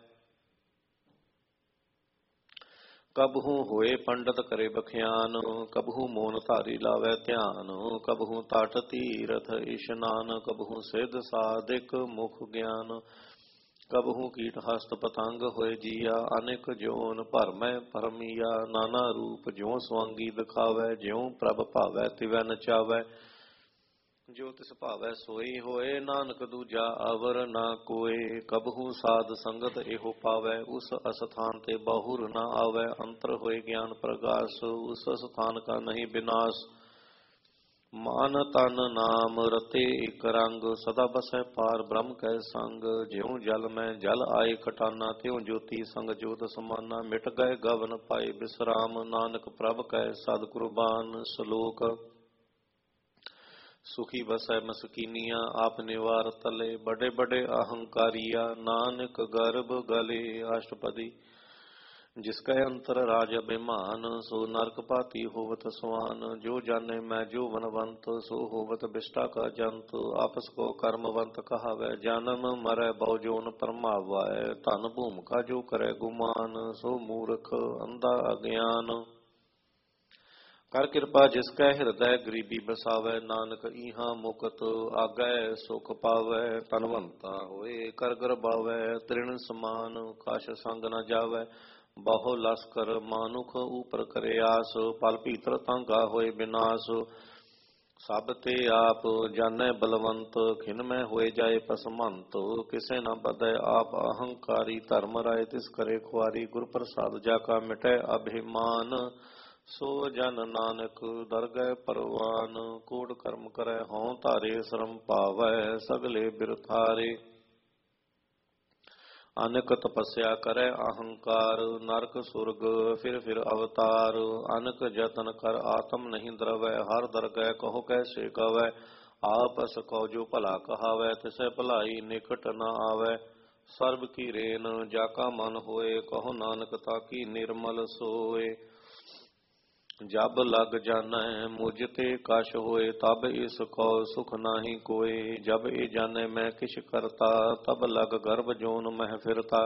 ਕਬਹੂ ਹੋਏ ਪੰਡਤ ਕਰੇ ਬਖਿਆਨ, ਕਬਹੂ ਮੋਨ ਧਾਰੀ ਲਾਵੈ ਧਿਆਨ। ਕਬਹੂ ਤਟ ਤੀਰਥ ਇਸ਼ਨਾਨ, ਕਬਹੂ ਸਿਧ ਸਾਧਿਕ ਮੁਖ ਗਿਆਨ। ਕਬਹੂ ਕੀਟ ਹਸਤ ਪਤੰਗ ਹੋਏ ਜੀਆ, ਅਨੇਕ ਜੋਨ ਭਰਮੈ ਭਰਮੀਆ। ਨਾਨਾ ਰੂਪ ਜਿਉ ਸਵਾਂਗੀ ਦਿਖਾਵੈ, ਜਿਉ ਪ੍ਰਭ ਭਾਵੈ ਤਿਵੈ ਨਚਾਵੈ। ਜੋ ਤਿਸ ਭਾਵੈ ਸੋਈ ਹੋਏ, ਨਾਨਕ ਦੂਜਾ ਅਵਰ ਨਾ ਕੋਏ। ਕਬਹੂ ਸਾਧ ਸੰਗਤ ਇਹੋ ਪਾਵੈ, ਉਸ ਅਸਥਾਨ ਤੇ ਬਹੁਰ ਨਾ ਆਵੈ। ਅੰਤਰ ਹੋਏ ਗਿਆਨ ਪ੍ਰਗਾਸ, ਉਸ ਸਥਾਨ ਕਾ ਨਹੀਂ ਬਿਨਾਸ਼। ਮਾਨ ਤਨ ਨਾਮ ਰਤੇ ਇਕ ਰੰਗ, ਸਦਾ ਬਸੈ ਪਾਰ ਬ੍ਰਹਮ ਕੈ ਸੰਗ। ਜਿਉ ਜਲ ਮੈਂ ਜਲ ਆਏ ਖਟਾਨਾ, ਤਿਉ ਜੋਤੀ ਸੰਗ ਜੋਤ ਸਮਾਨਾ। ਮਿਟ ਗਏ ਗਵਨ ਪਾਏ ਬਿਸਰਾਮ, ਨਾਨਕ ਪ੍ਰਭ ਕੈ ਸਦ ਕੁਰਬਾਨ। ਸ਼ਲੋਕ ਸੁਖੀ ਬਸੈ ਮਸਕੀਨੀਆਂ, ਆਪ ਨਿਵਾਰ ਤਲੇ। ਬੜੇ ਬੜੇ ਅਹੰਕਾਰੀਆ, ਨਾਨਕ ਗਰਭ ਗਲੇ। ਅਸ਼ਟਪਦੀ ਜਿਸ ਕੈ ਅੰਤਰ ਰਾਜ ਅਭਿਮਾਨ, ਸੋ ਨਰਕ ਭਾਤੀ ਹੋਵਤ ਸਵਾਨ। ਜੋ ਜਾਣੇ ਮੈਂ ਜੋ ਵਨਵੰਤ, ਸੋ ਹੋਵਤ ਬਿਸ਼ਟਾ ਕਾ ਜੰਤ। ਆਪਸ ਕੋ ਕਰਮਵੰਤ ਕਹਾਵੈ, ਜਨਮ ਮਰੈ ਬਹੁ ਜੋਨ ਪਰਮਾਵੈ। ਧਨ ਭੂਮਿਕਾ ਜੋ ਕਰੈ ਗੁਮਾਨ, ਸੋ ਮੂਰਖ ਅੰਧਾ ਅਗਿਆਨ। ਕਰ ਕਿਰਪਾ ਜਿਸ ਕੈ ਹਿਰਦੈ ਗਰੀਬੀ ਬਸਾਵੈ, ਨਾਨਕ ਈਹਾਂ ਮੁਕਤ ਆਗੈ ਸੁਖ ਪਾਵੈ। ਧਨਵੰਤਾ ਹੋਏ ਕਰ ਗਰਬਾਵੈ, ਤ੍ਰਿਣ ਸਮਾਨ ਕਛ ਸੰਗ ਨ ਜਾਵੈ। ਬਹੁ ਲਸਕਰ ਮਾਨੁਖ ਉਪਰ ਕਰੇ ਆਸ, ਪਲ ਭੀਤਰ ਤਾਂਗਾ ਹੋਏ ਬਿਨਾਸ਼। ਸਭ ਤੇ ਆਪ ਜਾਣੈ ਬਲਵੰਤ, ਖਿਨ ਮੈਂ ਹੋਏ ਜਾਏ ਪਸਮੰਤ। ਕਿਸੇ ਨ ਬਦੈ ਆਪ ਅਹੰਕਾਰੀ, ਧਰਮ ਰਾਏ ਤਿਸ ਕਰੇ ਖੁਆਰੀ। ਗੁਰ ਪ੍ਰਸਾਦ ਜਾ ਕਾ ਮਿਟੈ ਅਭਿਮਾਨ, ਸੋ ਜਨ ਨਾਨਕ ਦਰਗਹਿ ਪਰਵਾਨ। ਕੋਟ ਕਰਮ ਕਰੈ ਹਉ ਧਾਰੇ, ਸ਼ਰਮ ਭਾਵੈ ਸਗਲੇ ਬਿਰਥਾਰੇ। ਅਨੇਕ ਤਪੱਸਿਆ ਕਰੈ ਅਹੰਕਾਰ, ਨਰਕ ਸੁਰਗ ਫਿਰ ਫਿਰ ਅਵਤਾਰ। ਅਨੇਕ ਜਤਨ ਕਰ ਆਤਮ ਨਹੀਂ ਦਰਵੈ, ਹਰ ਦਰਗਹਿ ਕਹੋ ਕੈਸੇ ਕਵੈ। ਆਪਸ ਕਉ ਜੋ ਭਲਾ ਕਹਾਵੈ, ਤਿਸੈ ਭਲਾਈ ਨਿਕਟ ਨ ਆਵੈ। ਸਰਬ ਕੀ ਰੇਨ ਜਾ ਕਾ ਮਨ ਹੋਏ, ਕਹੋ ਨਾਨਕ ਤਾਕੀ ਨਿਰਮਲ ਸੋਏ। ਜਬ ਲਗ ਜਾਣੈ ਮੁਝ ਤੇ ਕਛ ਹੋਏ, ਤਬ ਇਸ ਕੋ ਸੁਖ ਨਾਹੀ ਕੋਏ। ਜਬ ਇਹ ਜਾਣੈ ਮੈਂ ਕਿਛ ਕਰਤਾ, ਤਬ ਲਗ ਗਰਭ ਜੋਨ ਮਹਿ ਫਿਰਤਾ।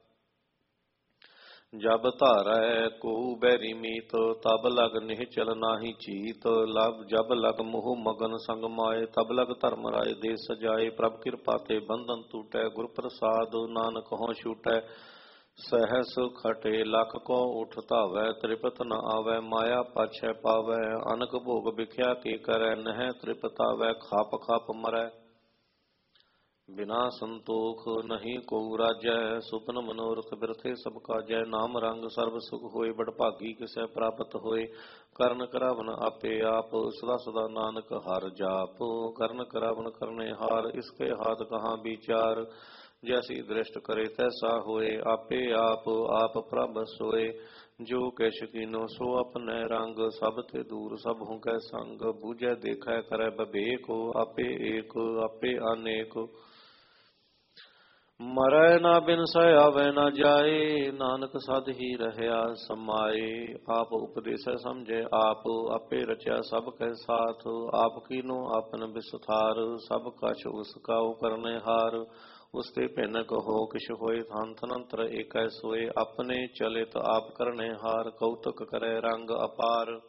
ਜਬ ਧਾਰੈ ਕੋ ਬੈਰੀ ਮੀਤ, ਤਬ ਲਗ ਨਿਹਚਲ ਨਾਹੀ ਚੀਤ। ਜਬ ਲਗ ਮੋਹ ਮਗਨ ਸੰਗ ਮਾਏ, ਤਬ ਲਗ ਧਰਮ ਰਾਏ ਦੇ ਸਜਾਏ। ਪ੍ਰਭ ਕਿਰਪਾ ਤੇ ਬੰਧਨ ਟੂਟੈ, ਗੁਰ ਪ੍ਰਸਾਦ ਨਾਨਕ ਹੋਂ ਛੂਟੈ। ਸਹਿਸ ਖਟੇ ਲਖ ਕੋ ਉਠ ਧਾਵੈ, ਤ੍ਰਿਪਤ ਨ ਆਵੈ ਮਾਇਆ ਪਾਛੈ ਪਾਵੈ। ਅਨਕ ਭੋਗ ਵਿਖਿਆ ਕੇ ਕਰੈ, ਨਹਿ ਤ੍ਰਿਪਤ ਆਵੈ ਖਪ ਖਪ ਮਰੈ। ਬਿਨਾ ਸੰਤੋਖ ਨਹੀਂ ਕੋ ਰਾਜੈ, ਸੁਪਨ ਮਨੋਰਥ ਬਿਰਥੇ ਸਭ ਕਾਜੈ। ਨਾਮ ਰੰਗ ਸਰਬ ਸੁਖ ਹੋਏ, ਬੜ ਭਾਗੀ ਕਿਸੈ ਪ੍ਰਾਪਤ ਹੋਏ। ਕਰਨ ਕਰਾਵਨ ਆਪੇ ਆਪ, ਸਦਾ ਸਦਾ ਨਾਨਕ ਹਰਿ ਜਾਪ। ਕਰਨ ਕਰਾਵਨ ਕਰਨੇ ਹਾਰ, ਇਸਕੇ ਹਾਥ ਕਹਾਂ ਵਿਚਾਰ। ਜੈਸੀ ਦ੍ਰਿਸ਼ਟ ਕਰੇ ਤੈਸਾ ਹੋਏ, ਆਪੇ ਆਪ ਆਪ ਪ੍ਰਭ ਸੋਏ। ਜੋ ਕਿਛ ਕੀਨੋ ਸੋ ਆਪਣੈ ਰੰਗ, ਸਭ ਤੇ ਦੂਰ ਸਭ ਹੂੰ ਕੈ ਸੰਗ। ਬੂਝੈ ਦੇਖੈ ਕਰੈ ਬਵੇਕ, ਆਪੇ ਏਕ ਆਪੇ ਅਨੇਕ। ਮਰੈ ਨਾ ਬਿਨਸੈ ਆਵੈ ਨਾ ਜਾਏ, ਨਾਨਕ ਸਦ ਹੀ ਰਹਿਆ ਸਮਾਏ। ਆਪ ਉਪਦੇਸੈ ਸਮਝੈ ਆਪ, ਆਪੇ ਰਚਿਆ ਸਭ ਕੈ ਸਾਥ। ਆਪ ਕੀਨੋ ਆਪਨ ਬਿਸਥਾਰ, ਸਭ ਕਛ ਉਸ ਕਾਉ ਕਰਨੇ ਹਾਰ। ਉਸਤੇ ਭਿੰਨ ਕਹੋ ਕਿਛ ਹੋਏ ਹੰਤ ਨੰਤਰ ਏਕੈ ਸੋਏ ਆਪਣੇ ਚਲਿਤ ਆਪ ਕਰਨੇ ਹਾਰ ਕੌਤਕ ਕਰੈ ਰੰਗ ਅਪਾਰ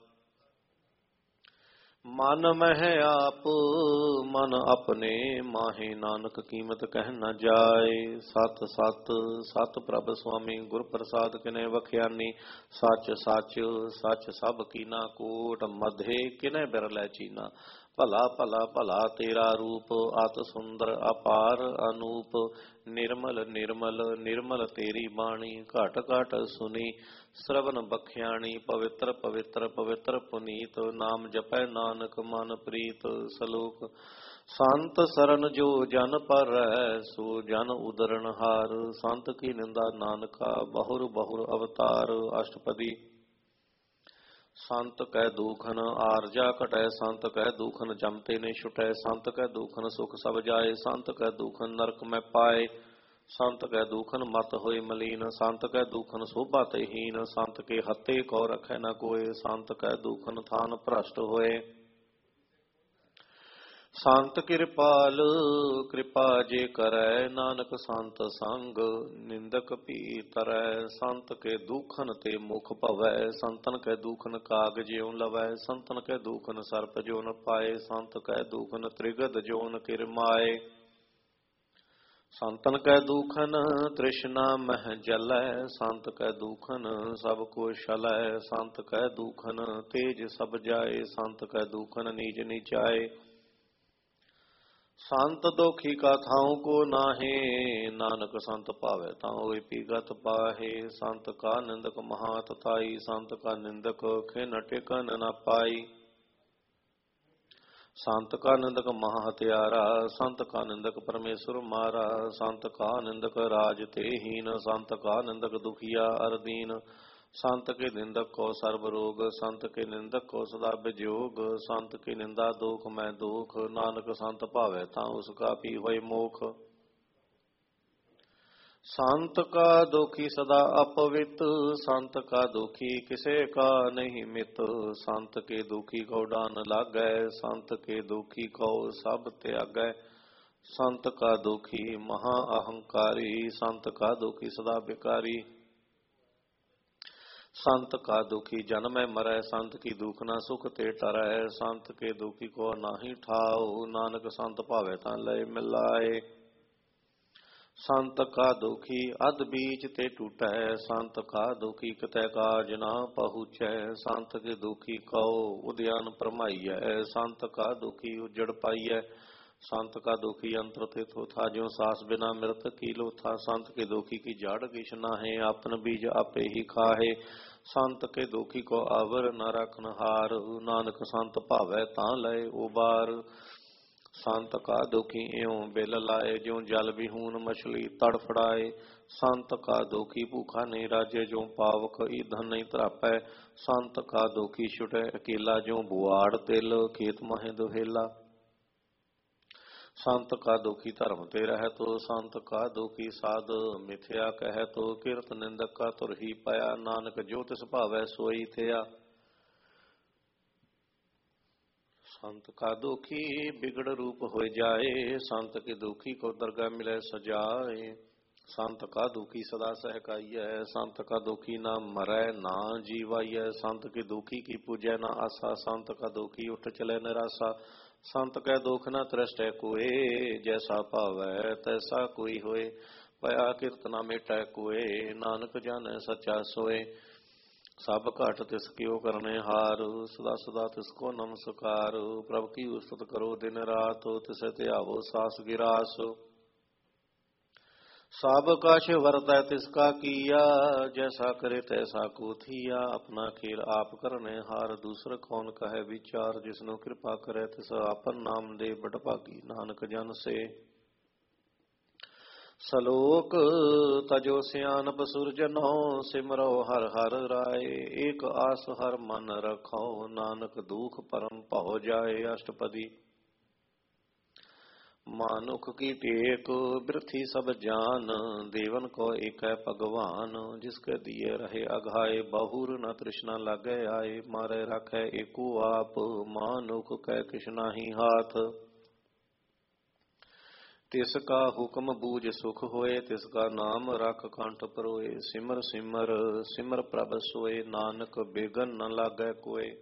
ਮਨ ਮਹਿ ਆਪ ਮਨ ਆਪਣੇ ਮਾਹੇ ਨਾਨਕ ਕੀਮਤ ਕਹਿ ਨ ਜਾਏ ਸਤ ਸਤ ਸਤ ਪ੍ਰਭ ਸੁਆਮੀ ਗੁਰ ਪ੍ਰਸਾਦ ਕਿਨੇ ਵਖਿਆਨੀ ਸੱਚ ਸੱਚ ਸੱਚ ਸਭ ਕੀਨਾ ਕੋਟ ਮਧੇ ਕਿਨੇ ਬਿਰਲੇ ਚੀਨਾ ਭਲਾ ਭਲਾ ਭਲਾ ਤੇਰਾ ਰੂਪ ਅਤ ਸੁੰਦਰ ਅਪਾਰ ਅਨੂਪ ਨਿਰਮਲ ਨਿਰਮਲ ਨਿਰਮਲ ਤੇਰੀ ਬਾਣੀ ਘਟ ਘਟ ਸੁਨੀ ਸਰਵਨ ਬਖਿਆਣੀ ਪਵਿੱਤਰ ਪਵਿੱਤਰ ਪਵਿੱਤਰ ਪੁਨੀਤ ਨਾਮ ਜਪੈ ਨਾਨਕ ਮਨ ਪ੍ਰੀਤ ਸਲੋਕ ਸੰਤ ਸਰਨ ਜੋ ਜਨ ਪਰ ਸੋ ਜਨ ਉਦਰਨ ਹਾਰ ਸੰਤ ਕੀ ਨਿੰਦਾ ਨਾਨਕਾ ਬਹੁਰ ਬਹੁਰ ਅਵਤਾਰ ਅਸ਼ਟਪਦੀ ਸੰਤ ਕੈ ਦੂਖਨ ਆਰਜਾ ਘਟੈ ਸੰਤ ਕੈ ਦੂਖਨ ਜਮਤੇ ਨੇ ਛੁਟੈ ਸੰਤ ਕੈ ਦੂਖਨ ਸੁਖ ਸਭ ਜਾਏ ਸੰਤ ਕੈ ਦੂਖਨ ਨਰਕ ਮੈਂ ਪਾਏ ਸੰਤ ਕੈ ਦੂਖਨ ਮਤ ਹੋਏ ਮਲੀਨ ਸੰਤ ਕੈ ਦੂਖਨ ਸੋਭਾ ਤੇ ਹੀਨ ਸੰਤ ਕੇ ਹੱਤੇ ਕੋ ਰਖੈ ਨ ਕੋਏ ਸੰਤ ਕੈ ਦੂਖਨ ਥਾਨ ਭ੍ਰਸ਼ਟ ਹੋਏ ਸੰਤ ਕਿਰਪਾਲ ਕਿਰਪਾ ਜੇ ਕਰੈ ਨਾਨਕ ਸੰਤ ਸੰਗ ਨਿੰਦਕ ਭੀ ਤਰੈ ਸੰਤ ਕੇ ਦੂਖਨ ਤੇ ਮੁਖ ਭਵੈ ਸੰਤਨ ਕੈ ਦੂਖਨ ਕਾਗ ਜਿਉ ਲਵੈ ਸੰਤਨ ਕੈ ਦੂਖਨ ਸਰਪ ਜੋ ਨ ਪਾਏ ਸੰਤ ਕੈ ਦੂਖਨ ਤ੍ਰਿਗਦ ਜੋ ਨ ਕਿਰਮਾਏ ਸੰਤਨ ਕੈ ਦੂਖਨ ਤ੍ਰਿਸ਼ਨਾ ਮਹਿ ਜਲੈ ਸੰਤ ਕੈ ਦੂਖਨ ਸਭ ਕੋ ਛਲੈ ਸੰਤ ਕੈ ਦੂਖਨ ਤੇਜ ਸਭ ਜਾਏ ਸੰਤ ਕੈ ਦੂਖਨ ਨੀਚ ਨੀਚਾਏ ਸੰਤ ਦੋਖੀ ਕਾ ਥਾਉ ਕੋ ਨਾਹੇ ਨਾਨਕ ਸੰਤ ਭਾਵੇ ਤਾਂ ਹੋਏ ਪੀਗਤ ਪਾਹੇ ਸੰਤ ਕਾ ਨਿੰਦਕ ਮਹਾਤ ਥਾਈ ਸੰਤ ਕਾ ਨਿੰਦਕ ਖਿਨ ਟਿਕਨ ਨ ਪਾਈ ਸੰਤ ਕਾ ਨਿੰਦਕ ਮਹਾ ਹਤਿਆਰਾ ਸੰਤ ਕਾ ਨਿੰਦਕ ਪਰਮੇਸ਼ਰ ਮਾਰਾ ਸੰਤ ਕਾ ਨਿੰਦਕ ਰਾਜ ਤੇ ਹੀਨ ਸੰਤ ਕਾ ਨਿੰਦਕ ਦੁਖੀਆ ਅਰਦੀਨ ਸੰਤ ਕੇ ਨਿੰਦਕ ਕੋ ਸਰਬ ਰੋਗ ਸੰਤ ਕੇ ਨਿੰਦਕ ਕੋ ਸਦਾ ਵਿਜੋਗ ਸੰਤ ਕੀ ਨਿੰਦਾ ਦੋਖ ਮੈਂ ਦੋਖ ਨਾਨਕ ਸੰਤ ਭਾਵੇ ਤਾਂ ਉਸ ਕਾ ਪੀ ਹੋਏ ਮੋਖ ਸੰਤ ਕਾ ਦੋਖੀ ਸਦਾ ਅਪਵਿੱਤ ਸੰਤ ਕਾ ਦੋਖੀ ਕਿਸੇ ਕਾ ਨਹੀਂ ਮਿਤ ਸੰਤ ਕੇ ਦੋਖੀ ਕੋ ਡਾਨ ਲਾਗੈ ਸੰਤ ਕੇ ਦੋਖੀ ਕੋ ਸਭ ਤਿਆਗੈ ਸੰਤ ਕਾ ਦੋਖੀ ਮਹਾ ਅਹੰਕਾਰੀ ਸੰਤ ਕਾ ਦੋਖੀ ਸਦਾ ਬਿਕਾਰੀ संत का दुखी जन्मै मरै संत की दुख न सुख ते टरै संत के दुखी को नाही ठाओ नानक संत भावे तां लय मिलाए संत का दुखी अध बीच ते टूटै संत का दुखी कितै काज न पहुँचै संत के दुखी कहो उद्यान भरमाइयै संत का दुखी उजड़ पाइयै संत का दुखी अंतर थित होथा ज्यों सास बिना मृत की लोथा संत के दुखी की जड़ किछ नाहे आपन बीज आपे ही खाहे संत के दुखी को आवर न रखन हार नानक संत भावै तां लय उबार संत का दुखी इयों बिल लाए ज्यों जल विहून मछली तड़फड़ाए संत का दुखी भूखा नहीं राजे ज्यों पावक ईंधन नहीं तरापै संत का दुखी छुटै अकेला ज्यों बुआड़ तिल खेत माहे दुहेला संत का दुखी धर्म ते रह तो संत का दुखी साध मिथ्या कह तो किरत निंदक का तुर ही पाया नानक जो तिस भावै सोई थिया संत का दुखी बिगड़ रूप हो जाए संत के दुखी को दरगाह मिले सजाए संत का दुखी सदा सहकाइय संत का दुखी ना मरै ना जीवाइय संत के दुखी की पूजै ना आसा संत का दुखी उठ चले निराशा संत कै दुख न त्रष्टै कोय जैसा भावै तैसा कोई होए पया किरत न मेटै कोय नानक जानै सच्चा सोए सब घट तिस कियो करने हार सदा सदा तिसको नमस्कार प्रभु की उस्तत करो दिन रात तिसे त्यावो सास गिरास सब कछ वरतै तिसका किया जैसा करे तैसा को थिया अपना खेल आप करने हार दूसर कौन कहे विचार जिसनु कृपा करे तिस आपन नाम दे बड़ भागी नानक जन से सलोक तजो सियानप सुरजनो सिमरो हर हर राय एक आस हर मन रखो नानक दुख परम पहो जाए अष्टपदी मानुख की टेक बिरथी सब जान देवन को एक है भगवान जिसके दिए रहे अघाए बहुर न तृष्णा लगे आए मारे रखे एको आप मानुख कै कृष्णा ही हाथ ਤਿਸ ਕਾ ਹੁਕਮ ਬੂਝ ਸੁਖ ਹੋਏ, ਤਿਸ ਕਾ ਨਾਮ ਰਖ ਕੰਠ ਪਰੋਏ। ਸਿਮਰ ਸਿਮਰ ਸਿਮਰ ਪ੍ਰਭ ਸੋਏ, ਨਾਨਕ ਬੇਗਨ ਨ ਲਾਗੈ ਕੋਏ।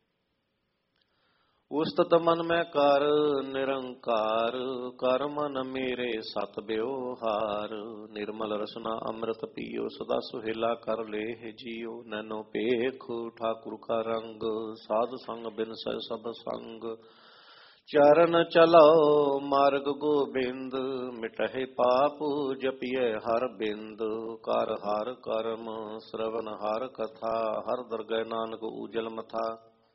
ਉਸਤਤ ਮਨ ਮੈਂ ਕਰ ਨਿਰੰਕਾਰ, ਕਰ ਮਨ ਮੇਰੇ ਸਤ ਬਿਵਹਾਰ। ਨਿਰਮਲ ਰਸਨਾ ਅੰਮ੍ਰਿਤ ਪੀਓ, ਸਦਾ ਸੁਹੇਲਾ ਕਰ ਲੇਹ ਜੀਓ। ਨੈਨੋ ਪੇਖ ਠਾਕੁਰ ਕਾ ਰੰਗ, ਸਾਧ ਸੰਗ ਬਿਨ ਸਹਿ ਸਭ ਸੰਗ। ਚਰਨ ਚਲੋ ਮਾਰਗ ਗੋਬਿੰਦ, ਮਿਟਹਿ ਪਾਪ ਜਪਿਐ ਹਰ ਬਿੰਦ। ਕਰ ਹਰ ਕਰਮ ਸ਼ਰਵਨ ਹਰ ਕਥਾ, ਹਰ ਦਰਗਹਿ ਨਾਨਕ ਊਜਲ ਮਥਾ।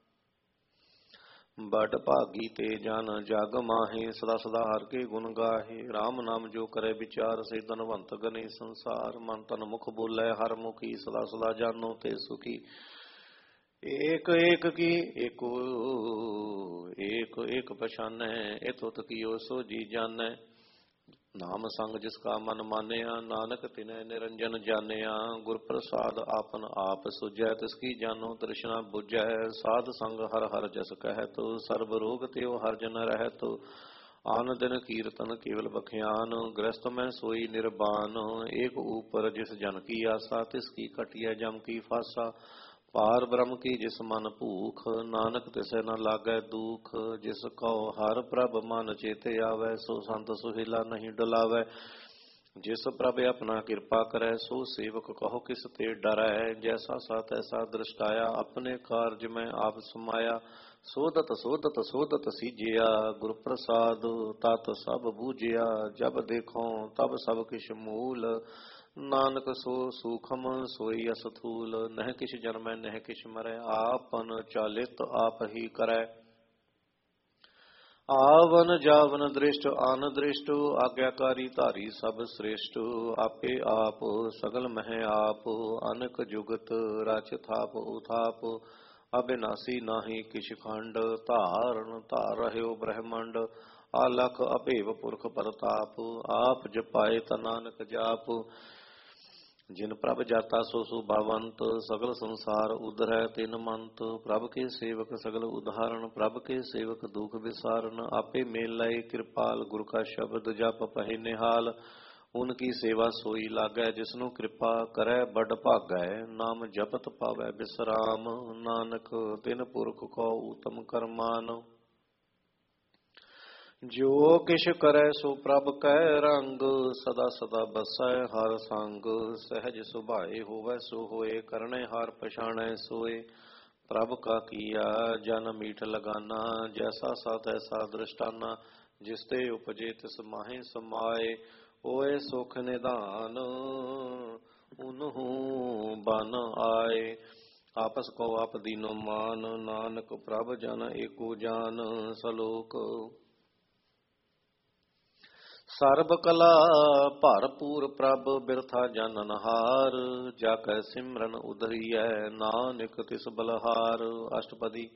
ਬੜ ਭਾਗੀ ਤੇ ਜਨ ਜਗ ਮਾਹੇ, ਸਦਾ ਸਦਾ ਹਰ ਕੇ ਗੁਣ ਗਾਹੇ। RAM ਨਾਮ ਜੋ ਕਰੇ ਵਿਚਾਰ, ਸੇ ਧਨਵੰਤ ਗਨੇ ਸੰਸਾਰ। ਮਨ ਤਨ ਮੁਖ ਬੋਲੇ ਹਰ ਮੁਖੀ, ਸਦਾ ਸਦਾ ਜਾਨੋ ਤੇ ਸੁਖੀ। ਏਕ ਏਕ ਕੀ ਏਕੋ ਏਕ ਏਕ ਪਛਾਨੈ, ਇਤੁਤ ਕੀਓ ਸੋ ਜੀ ਜਾਣੈ। ਨਾਮ ਸੰਗ ਜਿਸ ਕਾ ਮਨ ਮਾਨਿਆ, ਨਾਨਕ ਤਿਨੈ ਨਿਰੰਜਨ ਜਾਣਿਆ। ਗੁਰ ਪ੍ਰਸਾਦ ਆਪਨ ਆਪ ਸੁਝੈ, ਤਿਸ ਕੀ ਜਾਨੋ ਤ੍ਰਿਸ਼ਨਾ ਬੁਝੈ। ਸਾਧ ਸੰਗ ਹਰ ਹਰ ਜਸ ਕਹਿਤ, ਸਰਬ ਰੋਗ ਤਿਉ ਹਰ ਜਨ ਰਹਿਤ। ਆਨ ਦਿਨ ਕੀਰਤਨ ਕੇਵਲ ਬਖਿਆਨ, ਗ੍ਰਸਤ ਮੈਂ ਸੋਈ ਨਿਰਬਾਨ। ਏਕ ਊਪਰ ਜਿਸ ਜਨ ਕੀ ਆਸਾ, ਤਿਸ ਕੀ ਕਟਿਐ ਜਮ ਕੀ ਫਾਸਾ। ਪਾਰ ਬ੍ਰਹਮ ਕੀ ਜਿਸ ਮਨ ਭੂਖ, ਨਾਨਕ ਤਿਸੈ ਨ ਲਾਗੈ ਦੂਖ। ਜਿਸ ਕਉ ਹਰ ਪ੍ਰਭ ਮਨ ਚੇਤੇ ਆਵੈ, ਸੋ ਸੰਤ ਸੁਹੇਲਾ ਨਹੀਂ ਡੁਲਾਵੈ। ਜਿਸ ਪ੍ਰਭ ਆਪਣਾ ਕਿਰਪਾ ਕਰੈ, ਸੋ ਸੇਵਕ ਕਹੋ ਕਿਸ ਤੇ ਡਰੈ। ਜੈਸਾ ਸਾ ਤੈਸਾ ਦ੍ਰਿਸ਼ਟਾਇਆ, ਆਪਣੇ ਕਾਰਜ ਮੈਂ ਆਪ ਸਮਾਇਆ। ਸੋਧਤ ਸੋਧਤ ਸੋਧਤ ਸੀਜਿਆ, ਗੁਰ ਪ੍ਰਸਾਦ ਤਤ ਸਭ ਬੂਝਿਆ। ਜਬ ਦੇਖੋ ਤਬ ਸਭ ਕਿਛ ਮੂਲ, ਨਾਨਕ ਸੋ ਸੂਖਮ ਸੋਈ ਅਸਥੂਲ। ਨਹਿ ਕਿਛ ਜਨਮੈ ਨਹਿ ਕਿਛ ਮਰੈ, ਆਪਨ ਚਾਲਿਤ ਆਪ ਹੀ ਕਰੈ। ਆਵਨ ਜਾਵਨ ਦ੍ਰਿਸ਼ਟ ਆਨ ਦ੍ਰਿਸ਼ਟ, ਆਗਿਆਕਾਰੀ ਧਾਰੀ ਸਭ ਸ੍ਰੇਸ਼ਟ। ਆਪੇ ਆਪ ਸਗਲ ਮਹਿ ਆਪ, ਅਨਕ ਜੁਗਤ ਰਚ ਥਾਪ ਉਥਾਪ। ਅਬਿਨਾਸੀ ਨਾਹੀ ਕਿਛ ਖੰਡ, ਧਾਰਨ ਧਾਰ ਰਹਿਓ ਬ੍ਰਹਮੰਡ। ਆਲਖ ਅਭੇਵ ਪੁਰਖ ਪ੍ਰਤਾਪ, ਆਪ ਜਪਾਏ ਤਾ ਨਾਨਕ ਜਾਪ। ਜਿਨ ਪ੍ਰਭ ਜਾਤਾ ਸੋ ਸੋ ਭਵੰਤ, ਸਗਲ ਸੰਸਾਰ ਉਧਰੈ ਤਿਨ ਮੰਤ। ਪ੍ਰਭ ਕੇ ਸੇਵਕ ਸਗਲ ਉਦਾਹਰਣ, ਪ੍ਰਭ ਕੇ ਸੇਵਕ ਦੁਖ ਵਿਸਾਰਨ। ਆਪੇ ਮੇਲ ਲਏ ਕਿਰਪਾਲ, ਗੁਰ ਕਾ ਸ਼ਬਦ ਜਪ ਪਹਿ ਨਿਹਾਲ। ਉਨ ਕੀ ਸੇਵਾ ਸੋਈ ਲਾਗੈ, ਜਿਸਨੂੰ ਕਿਰਪਾ ਕਰੈ ਬੜ ਭਾਗੈ। ਨਾਮ ਜਪਤ ਪਾਵੈ ਬਿਸਰਾਮ, ਨਾਨਕ ਤਿਨ ਪੁਰਖ ਕੋ ਊਤਮ ਕਰਮਾਨ। ਜੋ ਕਿਛ ਕਰੈ ਸੋ ਪ੍ਰਭ ਕੈ ਰੰਗ, ਸਦਾ ਸਦਾ ਬਸੈ ਹਰ ਸੰਗ। ਸਹਿਜ ਸੁਭਾਏ ਹੋਵੈ ਸੋ ਹੋਏ, ਕਰਨੇ ਹਾਰ ਪਛਾਣੈ ਸੋਏ। ਪ੍ਰਭ ਕਾ ਕੀਆ ਜਨ ਮੀਠ ਲਗਾਨਾ, ਜੈਸਾ ਸਾ ਤੈਸਾ ਦ੍ਰਿਸ਼ਟਾਨਾ। ਜਿਸ ਤੇ ਉਪਜੇ ਤਿਸ ਮਾਹੇ ਸਮਾਏ, ਹੋਏ ਸੁਖ ਨਿਧਾਨ ਉਨਹੂ ਬਨ ਆਏ। ਆਪਸ ਕੋ ਆਪ ਦੀਨੋ ਮਾਨ, ਨਾਨਕ ਪ੍ਰਭ ਜਨ ਏਕੋ ਜਾਨ। ਸਲੋਕ ਸਰਬ ਕਲਾ ਭਰਪੂਰ ਪ੍ਰਭ, ਬਿਰਥਾ ਜਾਨਨ ਹਾਰ। ਜਾ ਕੈ ਸਿਮਰਨ ਉਧਰੀਐ, ਨਾਨਕ ਤਿਸ ਬਲਹਾਰ। ਅਸ਼ਟਪਦੀ।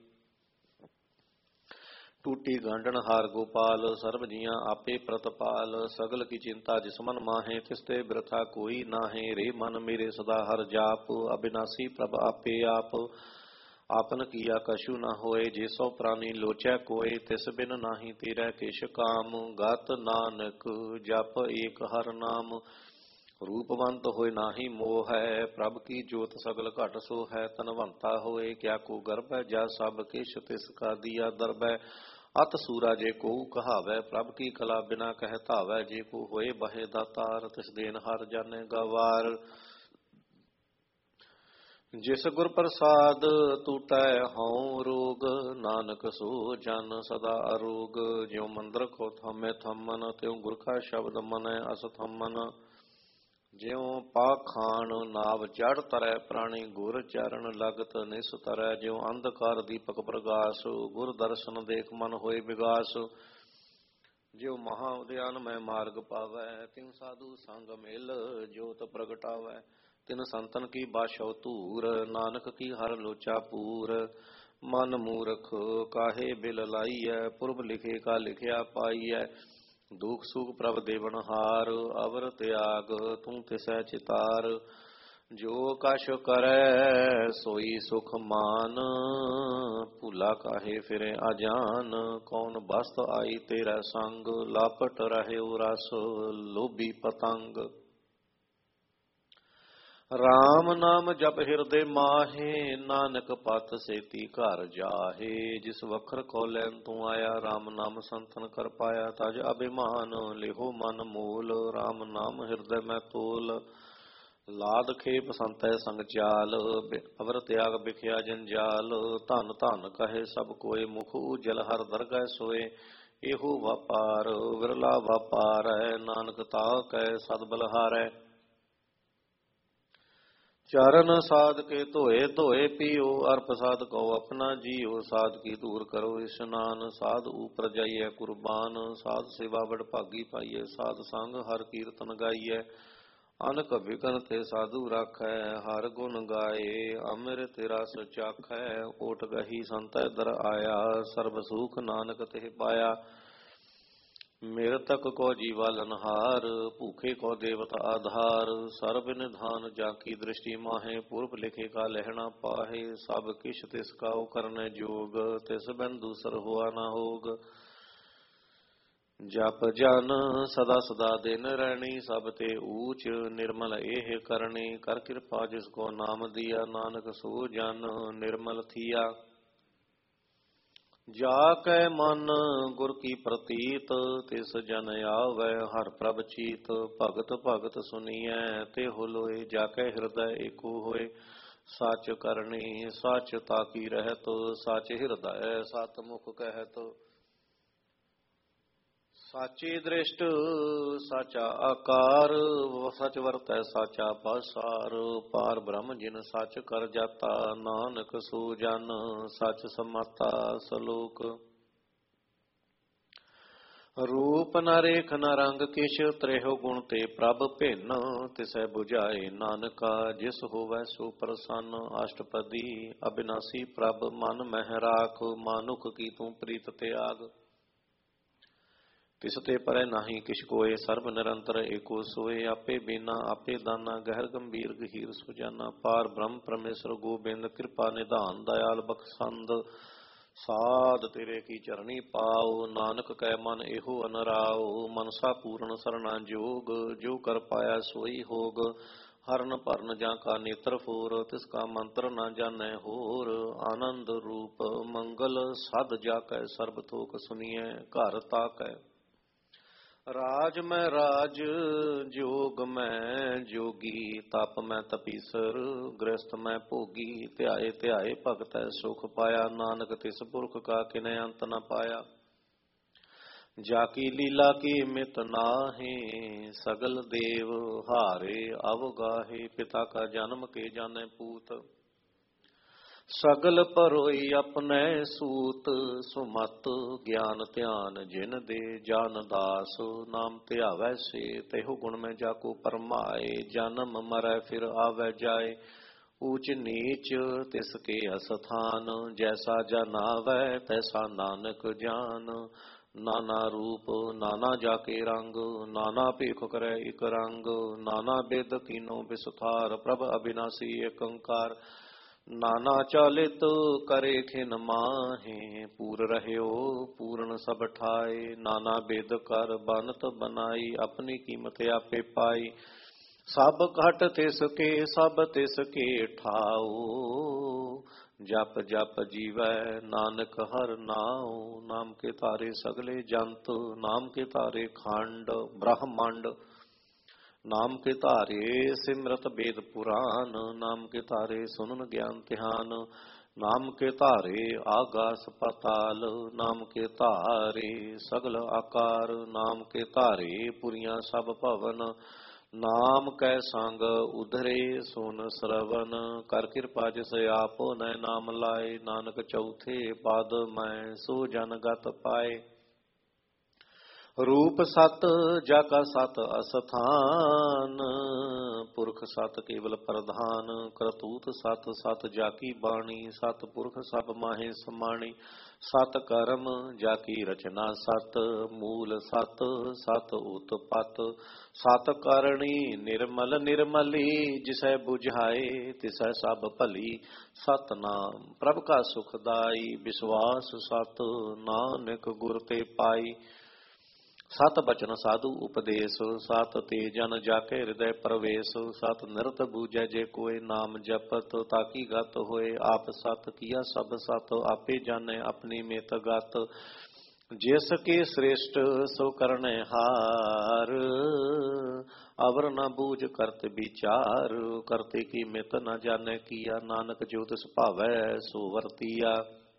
ਟੂਟੀ ਗਾਂਢਣ ਹਾਰ ਗੋਪਾਲ, ਸਰਬ ਜੀਆਂ ਆਪੇ ਪ੍ਰਤਪਾਲ। ਸਗਲ ਕੀ ਚਿੰਤਾ ਜਿਸ ਮਨ ਮਾਹੇ, ਤਿਸ ਤੇ ਬਿਰਥਾ ਕੋਈ ਨਾਹੇ। ਰੇ ਮਨ ਮੇਰੇ ਸਦਾ ਹਰ ਜਾਪ, ਅਬਿਨਾਸੀ ਪ੍ਰਭ ਆਪੇ ਆਪ। ਆਪਨ ਕੀਆ ਕਛੂ ਨ ਹੋਏ, ਜੇ ਸੋ ਪ੍ਰਾਨੀ ਲੋਚੈ ਕੋਏ। ਤਿਸ ਬਿਨ ਨਾਹੀ ਤੇਰੇ ਕਿਛ ਕਾਮ, ਗਤ ਨਾਨਕ ਜਪ ਏਕ ਹਰ ਨਾਮ। ਰੂਪਵੰਤ ਹੋਏ ਨਾਹੀ ਮੋਹ ਹੈ, ਪ੍ਰਭ ਕੀ ਜੋਤ ਸਗਲ ਘਟ ਸੋ ਹੈ। ਧਨਵੰਤਾ ਹੋਏ ਕਿਆ ਕੋ ਗਰਭੈ, ਜਾ ਸਭ ਕਿਛ ਤਿਸ ਕਾ ਦੀਆ ਦਰਬੈ। ਅਤ ਸੂਰਾ ਜੇ ਕੋ ਕਹਾਵੈ, ਪ੍ਰਭ ਕੀ ਕਲਾ ਬਿਨਾ ਕਹਿ ਧਾਵੈ। ਜੇ ਕੋ ਹੋਏ ਬਹੇ ਦਾਤਾਰ, ਤਿਸ ਦੇਨ ਹਰ ਜਾਣੇ ਗਵਾਰ। ਜਿਸ ਗੁਰ ਪ੍ਰਸਾਦ ਟੂਟੈ ਹਉ ਰੋਗ, ਨਾਨਕ ਸੋ ਜਨ ਸਦਾ ਅਰੋਗ। ਜਿਉ ਮੰਦਰ ਕੋ ਥਮੈ ਥੰਮਨ, ਤਿਉ ਗੁਰ ਕਾ ਸ਼ਬਦ ਮਨੈ ਅਸਥੰਮਨ। ਜਿਉ ਪਾਖਾਨ ਨਾਵ ਜੜ ਤਰੈ, ਪ੍ਰਾਣੀ ਗੁਰ ਚਰਨ ਲਗਤ ਨਿਸ ਤਰੈ। ਜਿਉ ਅੰਧਕਾਰ ਦੀਪਕ ਪ੍ਰਗਾਸ, ਗੁਰ ਦਰਸ਼ਨ ਦੇਖ ਮਨ ਹੋਏ ਵਿਗਾਸ। ਜਿਉ ਮਹਾ ਉਦਿਆਨ ਮੈਂ ਮਾਰਗ ਪਾਵੈ, ਤਿਉ ਸਾਧੂ ਸੰਗ ਮਿਲ ਜੋਤ ਪ੍ਰਗਟਾਵੈ। ਤਿਨ ਸੰਤਨ ਕੀ ਬਾਸ਼ਉ ਧੂਰ, ਨਾਨਕ ਕੀ ਹਰ ਲੋਚਾ ਪੂਰ। ਮਨ ਮੂਰਖ ਕਾਹੇ ਬਿਲ ਲਾਈਐ, ਪੁਰਬ ਲਿਖੇ ਕਾ ਲਿਖਿਆ ਪਾਈਐ। ਦੁਖ ਸੁਖ ਪ੍ਰਭ ਦੇਵਨ ਹਾਰ, ਅਵਰ ਤਿਆਗ ਤੂੰ ਤਿਸੈ ਚਿਤਾਰ। ਜੋ ਕਛ ਕਰੈ ਸੋਈ ਸੁਖ ਮਾਨ, ਭੂਲਾ ਕਾਹੇ ਫਿਰੇ ਅਜਾਨ। ਕੌਣ ਬਸਤ ਆਈ ਤੇਰਾ ਸੰਗ, ਲਾਪਟ ਰਹਿਓ ਰਸ ਲੋਭੀ ਪਤੰਗ। ਰਾਮ ਨਾਮ ਜਪ ਹਿਰਦੇ ਮਾਹੇ, ਨਾਨਕ ਪਤ ਸੇਤੀ ਘਰ ਜਾਹੇ। ਜਿਸ ਵਖਰ ਖੋਲੈਨ ਤੂੰ ਆਇਆ, ਰਾਮ ਨਾਮ ਸੰਤਨ ਕਰ ਪਾਇਆ। ਤਜ ਅਭਿਮਾਨ ਲਿਹੋ ਮਨ ਮੂਲ, ਰਾਮ ਨਾਮ ਹਿਰਦੇ ਮੈਂ ਤੋਲ। ਲਾਦ ਖੇਪ ਸੰਤੈ ਸੰਗ ਚਾਲ, ਅਵਰ ਤਿਆਗ ਬਿਖਿਆ ਜੰਜਾਲ। ਧਨ ਧਨ ਕਹੇ ਸਭ ਕੋਏ, ਮੁਖ ਉਜਲ ਹਰ ਦਰਗਹਿ ਸੋਏ। ਇਹੋ ਵਾਪਾਰ ਵਿਰਲਾ ਵਾਪਾਰੈ, ਨਾਨਕ ਤਾ ਕੈ ਸਦ ਬਲਹਾਰੈ। ਚਰਨ ਸਾਧ ਕੇ ਧੋਏ ਧੋਏ ਪੀਓ, ਅਰਪ ਸਾਧ ਕਉ ਆਪਣਾ ਜੀਓ। ਸਾਧ ਕੀ ਦੂਰ ਕਰੋ ਇਸ਼ਨਾਨ, ਸਾਧ ਊਪਰ ਜਾਈਐ ਕੁਰਬਾਨ। ਸਾਧ ਸੇਵਾ ਬੜ ਭਾਗੀ ਪਾਈਐ, ਸਾਧ ਸੰਗ ਹਰ ਕੀਰਤਨ ਗਾਈਐ। ਅਨਕ ਵਿਗਨ ਤੇ ਸਾਧੂ ਰਾਖੈ, ਹਰ ਗੁਣ ਗਾਏ ਅੰਮ੍ਰਿਤ ਰਸ ਚਾਖੈ। ਓਟ ਗਹੀ ਸੰਤੈ ਦਰ ਆਇਆ, ਸਰਬ ਸੁਖ ਨਾਨਕ ਤਿਹ ਪਾਇਆ। ਮ੍ਰਿਤਕ ਕੋ ਜੀਵਾਲਨਹਾਰ, ਭੂਖੇ ਕੋ ਦੇਵਤ ਆਧਾਰ। ਸਰਬ ਨਿਧਾਨ ਜਾਕੀ ਦ੍ਰਿਸ਼ਟੀ ਮਾਹੇ, ਪੁਰਬ ਲਿਖੇ ਕਾ ਲਹਿਣਾ ਪਾਹੇ। ਸਭ ਕਿਛ ਤਿਸ ਕਾਉ ਕਰਨੈ ਜੋਗ, ਤਿਸ ਬਿਨ ਦੂਸਰ ਹੋਆ ਨਾ ਹੋਗ। ਜਪ ਜਨ ਸਦਾ ਸਦਾ ਦਿਨ ਰਹਿਣੀ, ਸਭ ਤੇ ਊਚ ਨਿਰਮਲ ਇਹ ਕਰਨੀ। ਕਰ ਕਿਰਪਾ ਜਿਸ ਕੋ ਨਾਮ ਦਿਆ, ਨਾਨਕ ਸੋ ਜਨ ਨਿਰਮਲ ਥੀਆ। ਜਾ ਕੈ ਮਨ ਗੁਰ ਕੀ ਪ੍ਰਤੀਤ, ਤਿਸ ਜਨ ਆਵੈ ਹਰ ਪ੍ਰਭ ਚੀਤ। ਭਗਤ ਭਗਤ ਸੁਨੀਐ ਤੇ ਹੋ ਲੋਏ, ਜਾ ਕੈ ਹਿਰਦੈ ਏਕੋ ਹੋਏ। ਸੱਚ ਕਰਨੀ ਸੱਚ ਤਾਕੀ ਰਹਿਤ, ਸੱਚ ਹਿਰਦੈ ਸਤ ਮੁਖ ਕਹਿਤ। ਸਾਚੀ ਦ੍ਰਿਸ਼ਟ ਸਾਚਾ ਆਕਾਰ, ਸਚ ਵਰਤੈ ਸਾਚਾ ਪਾਸਾਰ। ਪਾਰ ਬ੍ਰਹਮ ਜਿਨ ਸੱਚ ਕਰ ਜਾਤਾ, ਨਾਨਕ ਸੋ ਜਨ ਸੱਚ ਸਮਾਤਾ। ਸਲੋਕ ਰੂਪ ਨ ਰੇਖ ਨ ਰੰਗ ਕਿਛ, ਤ੍ਰੇਹੋ ਗੁਣ ਤੇ ਪ੍ਰਭ ਭਿੰਨ। ਤਿਸੈ 부ਝਾਏ ਨਾਨਕਾ, ਜਿਸ ਹੋਵੈ ਸੋ ਪ੍ਰਸੰਨ। ਅਸ਼ਟਪਦੀ ਅਬਿਨਾਸੀ ਪ੍ਰਭ ਮਨ ਮਹਿ ਰਾਖ, ਮਾਨੁਖ ਕੀ ਤੂੰ ਪ੍ਰੀਤ ਤਿਆਗ। ਤਿਸ ਤੇ ਪਰੈ ਨਾਹੀ ਕਿਛ ਕੋਏ, ਸਰਬ ਨਿਰੰਤਰ ਏਕੋ ਸੋਏ। ਆਪੇ ਬੀਨਾ ਆਪੇ ਦਾਨਾ, ਗਹਿਰ ਗੰਭੀਰ ਗਹੀਰ ਸੁਜਾਨਾ। ਪਾਰ ਬ੍ਰਹਮ ਪਰਮੇਸ਼ਰ ਗੋਬਿੰਦ, ਕਿਰਪਾ ਨਿਧਾਨ ਦਇਆਲ ਬਖਸ਼ੰਦ। ਸਾਧ ਤੇਰੇ ਕੀ ਚਰਣੀ ਪਾਓ, ਨਾਨਕ ਕੈ ਮਨ ਇਹੋ ਅਨਰਾਓ। ਮਨਸਾ ਪੂਰਨ ਸਰਣਾ ਜੋਗ, ਜੋ ਕਰ ਪਾਇਆ ਸੋਈ ਹੋਗ। ਹਰਨ ਭਰਨ ਜਾਂ ਕਾ ਨੇਤਰ ਫੋਰ, ਤਿਸ ਕਾ ਮੰਤਰ ਨਾ ਜਾਣੈ ਹੋਰ। ਆਨੰਦ ਰੂਪ ਮੰਗਲ ਸਦ ਜਾ ਕੈ, ਸਰਬ ਤੋਕ ਸੁਨੀਐ ਘਰ ਤਾਕੈ। ਰਾਜ ਮੈਂ ਰਾਜ ਜੋਗ ਮੈਂ ਜੋਗੀ, ਤਪ ਮੈਂ ਤਪੀਸਰ ਗ੍ਰਸਤ ਮੈਂ ਭੋਗੀ। ਧਿਆਏ ਧਿਆਏ ਭਗਤੈ ਸੁਖ ਪਾਇਆ, ਨਾਨਕ ਤਿਸ ਪੁਰਖ ਕਾ ਕਿਨੈ ਅੰਤ ਨ ਪਾਇਆ। ਜਾ ਕੀ ਲੀਲਾ ਕੀ ਮਿਤ ਨਾਹੀ, ਸਗਲ ਦੇਵ ਹਾਰੇ ਅਵਗਾਹੇ। ਪਿਤਾ ਕਾ ਜਨਮ ਕੇ ਜਾਣੈ ਪੂਤ, ਸਗਲ ਪਰੋਈ ਆਪਣੇ ਸੂਤ। ਸੁਮਤ ਗਿਆਨ ਧਿਆਨ ਜਿਨ ਦੇ, ਜਾਨ ਦਾਸ ਨਾਮ ਧਿਆਵੈ ਸੇ। ਤੇਹੋ ਗੁਣ ਮੈਂ ਜਾਕੋ ਪਰਮਾਏ, ਜਨਮ ਮਰੈ ਫਿਰ ਆਵੈ ਜਾਏ। ਊਚ ਨੀਚ ਤਿਸ ਕੇ ਅਸਥਾਨ, ਜੈਸਾ ਜਨਾਵੈ ਤੈਸਾ ਨਾਨਕ ਜਾਨ। ਨਾਨਾ ਰੂਪ ਨਾਨਾ ਜਾਕੇ ਰੰਗ, ਨਾਨਾ ਭੇਖ ਕਰੈ ਇਕ ਰੰਗ। ਨਾਨਾ ਬਿਦ ਕੀਨੋ ਬਿਸਥਾਰ, ਪ੍ਰਭ ਅਬਿਨਾਸੀ ਏਕ ਓੰਕਾਰ। ਨਾਨਾ ਚਾਲਿਤ ਕਰੇ ਖਿਨ ਮਾਹੇ, ਪੂਰ ਰਹਿਓ ਪੂਰਨ ਸਭ ਠਾਏ। ਨਾਨਾ ਬਿਦ ਕਰ ਬਨਤ ਬਨਾਈ, ਆਪਣੀ ਕੀਮਤ ਆਪੇ ਪਾਈ। ਸਭ ਘਟ ਤਿਸ ਕੇ ਸਭ ਤਿਸ ਕੇ ਠਾਓ, ਜਪ ਜਪ ਜੀਵੈ ਨਾਨਕ ਹਰ ਨਾਉ। ਨਾਮ ਕੇ ਤਾਰੇ ਸਗਲੇ ਜੰਤ, ਨਾਮ ਕੇ ਤਾਰੇ ਖੰਡ ਬ੍ਰਹਮੰਡ। ਨਾਮ ਕੇ ਧਾਰੇ ਸਿਮਰਤ ਬੇਦ ਪੁਰਾਨ, ਨਾਮ ਕੇ ਧਾਰੇ ਸੁਨਨ ਗਿਆਨ ਧਿਆਨ। ਨਾਮ ਕੇ ਧਾਰੇ ਆਗਾਸ ਪਾਤਾਲ, ਨਾਮ ਕੇ ਧਾਰੇ ਸਗਲ ਆਕਾਰ। ਨਾਮ ਕੇ ਧਾਰੇ ਪੁਰੀਆਂ ਸਭ ਭਵਨ, ਨਾਮ ਕੈ ਸੰਗ ਉਧਰੇ ਸੁਨ ਸਰਵਨ। ਕਰ ਕਿਰਪਾ ਜਿਸ ਆਪੋ ਨੈ ਨਾਮ ਲਾਏ, ਨਾਨਕ ਚੌਥੇ ਪਦ ਮੈਂ ਸੋ ਜਨ ਗਤ ਪਾਏ। रूप सत जाका सत अस्थान, पुरख सत केवल प्रधान, करतूत सत सत जाकी बाणी, सत पुरख सब माहे समाणी, सत कर्म जाकी रचना सत, मूल सत सत उत्पत, सत करणी निर्मल निर्मली, जिसै बुझाए तिसै सब भली, सतनाम प्रभ का सुखदाई, विश्वास सत नानक गुर ते पाई, सत बचन साधु उपदेश, सत ते जन जाके हृदय प्रवेश, सत निरत बूझै जे कोय नाम जपत, ताकि गत होए आप सत किया सब सत, आपे जाने अपनी मेत गत, जिस के श्रेष्ठ सो करने हार, अवर न बूझ करत विचार, करते की मित न जाने किया, नानक जो तिस भावै सो वर्तिया,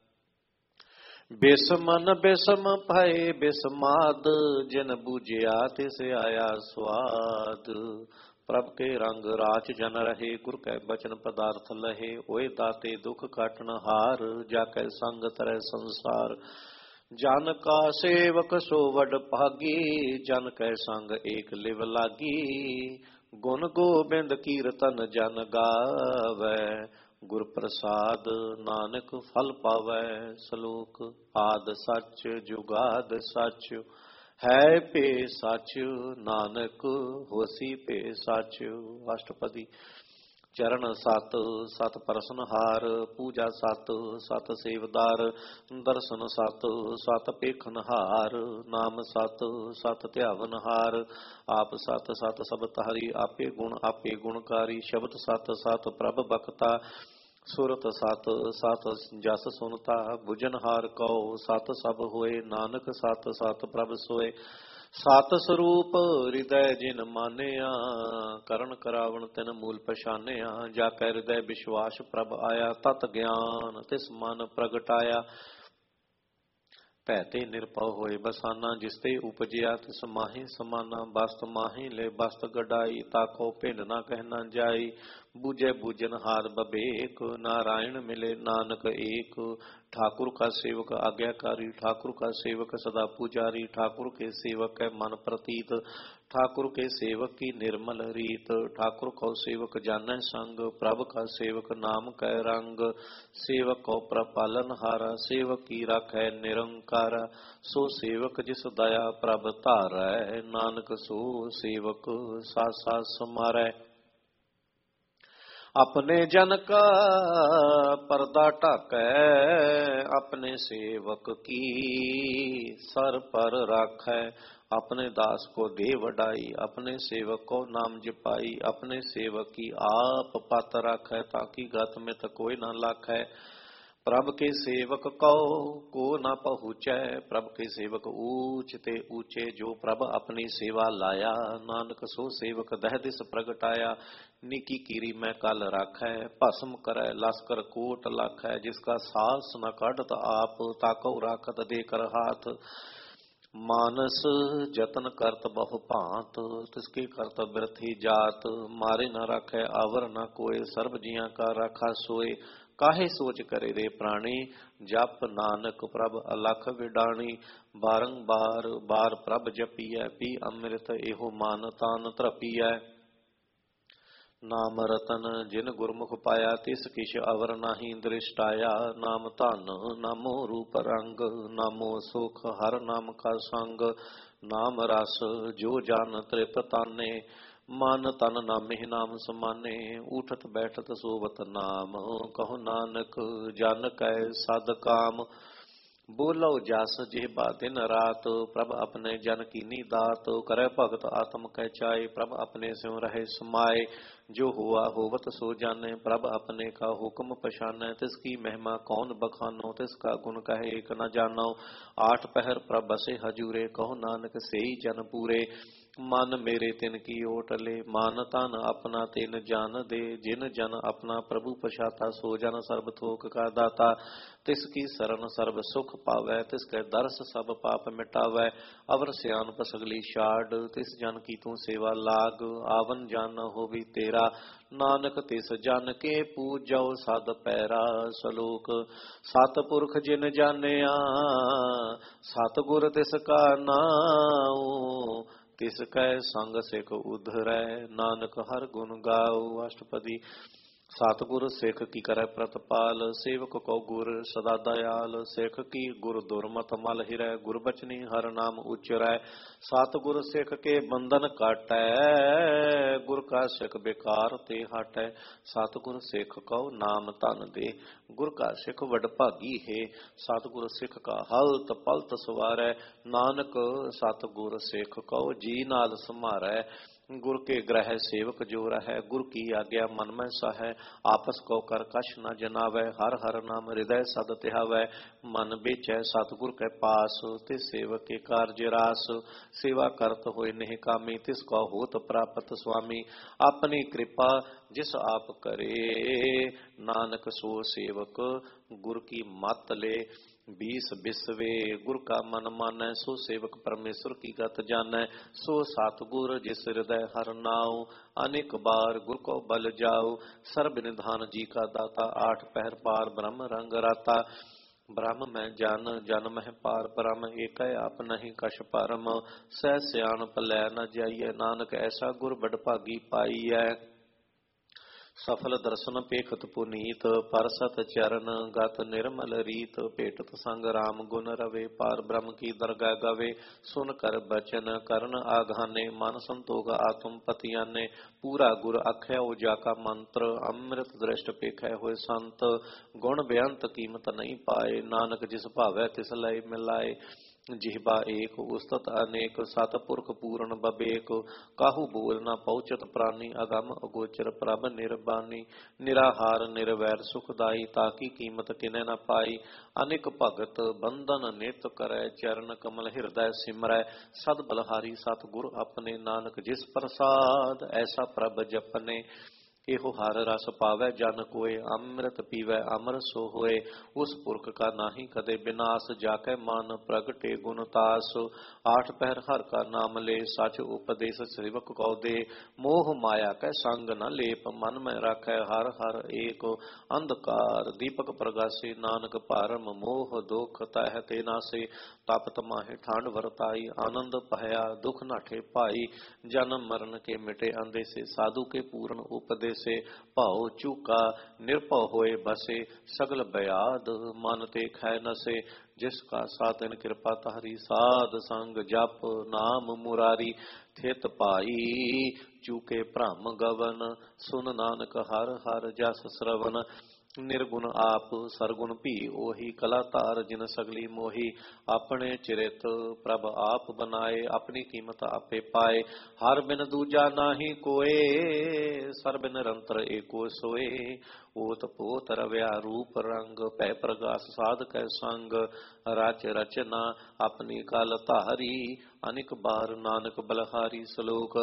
बेसमन बेसम भय बेसमाद, जिन बूझिया तिस आया स्वाद, प्रभ के रंग राच जन रहे, गुर कै बचन पदार्थ लहे, ओए दाते दुख काटन हार, जाकै संग तरह संसार, जन का सेवक सो वड भागी, जन कै संग एक लिव लागी, गुण गोबिंद कीर्तन जन गावै, गुर प्रसाद नानक फल पावै, श्लोक आद सच जुगाद सच, है पे सच नानक होसी पे सच, अष्टपदी चरण सत सत परसनहार, पूजा सत सत सेवदार, दर्शन सत सत पेखनहार, नाम सत सत ध्यावनहार, आप सत सत सब तारी, आपे गुणकारी, शब्द सत सत प्रभ बखता, सुरत सत सत जस सुनता, बुझनहार कौ सत सब होए, नानक सत सत प्रभ सोए, सत स्वरूप हृदय जिन मानिया, करण करावण तिन मूल पछानिया, जाकै हृदय विश्वास प्रभ आया, तत ज्ञान तिस मन प्रगटाया, भैते निरपौ होए बसाना, जिसते उपजिया तिस माही समाना, बस्त माही ले बस्त गडाई, ताको पिंड ना कहना जाई, बूझे बूझन हार बबेक, नारायण मिले नानक एक, ठाकुर का सेवक आज्ञाकारी, ठाकुर का सेवक सदा पुजारी, ठाकुर के सेवक है मन प्रतीत, ठाकुर के सेवक की निर्मल रीत, ठाकुर को सेवक जानै संग, प्रभ का सेवक नाम कै रंग, सेवक को प्रपालन हारा, सेवक की राखै निरंकारा, सो सेवक जिस दया प्रभ धारै, नानक सो सेवक सासा समारै, अपने जन का पर्दा ढाकै, अपने सेवक की सर पर राखै, अपने दास को दे वडाई, अपने सेवक को नाम जपाई, अपने सेवक की आप पत राखै, ताकि गत में तो कोई न लाखै, प्रभ के सेवक को न पहुँचै, प्रभ के सेवक ऊंच ते ऊंचे, जो प्रभ अपनी सेवा लाया, नानक सो सेवक दह दिस प्रगटाया, निकी कीरी मैं कल राखै, भस्म करै लस्कर कोट लाखै, जिसका सास न काढ़त आप, ताको राखत दे कर हाथ, मानस जतन करत बहु भांत, तिसके करत बिरथी जात, मारे न राखै आवर न कोय, सर्ब जियां का राखा सोए, काहे सोच करे रे प्राणी, जप नानक प्रभ अलख विडाणी, बारंबार बार प्रभ जपियै, पी अमृत एहो मान तान त्रपियै, नाम रतन जिन गुरमुख पाया, तिस किछ अवर नाही दृष्टाया, नाम धन नामो रूप रंग, नामो सुख हर नाम का संग, नाम रस जो जान तृपताने, मन तन नामे नाम समाने, उठत बैठत सोवत नाम, कहो नानक जन कै सद काम, बोलो जस जेबा दिन रात, प्रभ अपने जन की दात, करे भगत आत्म कह चाय, प्रभ अपने स्यों रहे समाये, जो हुआ होवत सो जाने, प्रभ अपने का हुक्म पछाने, तिसकी महिमा कौन बखानो, तिसका गुण कहे एक न जानो, आठ पहर प्रभ बसे हजूरे, कहो नानक सेई जन पूरे, मन मेरे तिन की ओटले, मान तन अपना तिन जान दे, जिन जन अपना प्रभु पछाता, सो जन सर्ब थोक का दाता, तिसकी शरण सर्ब सुख पावै, तिसके दर्श सब पाप मिटावै, अवर सियान पसगली छाड़, तिस जन की तू सेवा लाग, आवन जान हो भी तेरा, नानक तिस जन के पूजो सद पैरा, सलोक सतपुरख जिन जानिया, सतगुर तिसका नाऊ तिस कै संग सिख उधरै नानक हर गुण गाओ। अष्टपदी सतगुर सिख की करे प्रतपाल सेवक को गुर सदा दयाल सिख की गुर दुर्मत मल हिरै गुर बचनी हर नाम उच्चरै सतगुर सिख के बंधन काटै गुर का सिख बेकार ते हटै सतगुर सिख को नाम तन दे गुर का सिख वड भागी है सतगुर सिख का हलत पलत सवारै नानक सतगुर सिख को जी नाल समारै गुर के ग्रह सेवक जो रहे गुर की आज्ञा मन में सह आपस को कर कश न जनावै हर हर नाम हृदय सद तिहावै मन बेचै सतगुर के पास तिस सेवक के कार्य रास सेवा करत होए नेह कामी तिस को होत प्राप्त स्वामी अपनी कृपा जिस आप करे नानक सो सेवक गुर की मत ले 20 बिसवे गुर का मन मानै सो सेवक परमेश्वर की गत जानै सो सतगुर जिस हृदय हर नाउ अनेक बार गुर को बल जाओ सर्व निधान जी का दाता 8 पहर पार ब्रह्म रंग राता ब्रह्म में जन जन मह पार ब्रह्म एक आप नहीं कछ परम सह सियान पलै न जाइए नानक ऐसा गुर बड़ भागी पाइयै सफल दर्शन पेखत पुनीत परसत चरण गत निर्मल रीत पेटत संग राम गुण रवे पार ब्रह्म की दरगाह गवे सुन कर बचन करण आघाने मन संतोष आत्म पतियाने पूरा गुर अखै उजा का मंत्र अमृत दृष्ट पेखै हुए संत गुण बेअंत कीमत नहीं पाए नानक जिस भावै तिस लय मिलाए जिह्वा एक उस्तत अनेक सतपुरख पूर्ण बबेक काहू बोल न पहुँचत प्राणी अगम अगोचर प्रभ निर्बानी निराहार निर्वैर सुखदाई ताकी कीमत किने न पाई अनेक भगत बंधन नित करै चरण कमल हृदय सिमरै सद बलहारी सतगुर अपने नानक जिस प्रसाद ऐसा प्रभ जपने एहो हर रस पावै जन कोय अमृत पीवै अमर सो होए उस पुरख का नाही कदे विनाश जाकै मान प्रगटे गुण तास 8 पहर हर का नाम ले सच उपदेश सेवक को दे मोह माया कै संग न लेप मन में राखै हर हर एक अंधकार दीपक प्रगासे नानक पारम मोह दुख तह ते नासे तपत माहे ठांड वरताई आनंद पहया दुख नाठे पाई जन्म मरण के मिटे अंधे से साधु के पूर्ण उपदेश से भाव चूका निर्भव होए बसे सगल बयाद मन ते खै नसे जिसका साधन कृपा तारी साध संग जप नाम मुरारी थित पाई चूके भ्रम गवन सुन नानक हर हर जस श्रवण निर्गुण आप सरगुण भी ओही कलातार जिन सगली मोही अपने चिरित प्रभ आप बनाए अपनी कीमत आपे पाए हर बिन दूजा नाही कोए सर्व निरंतर एको सोए ओत पोत रव्या रूप रंग पै प्रगास साध कै संग रच रचना अपनी काल तारी अनिक बार नानक बलहारी श्लोक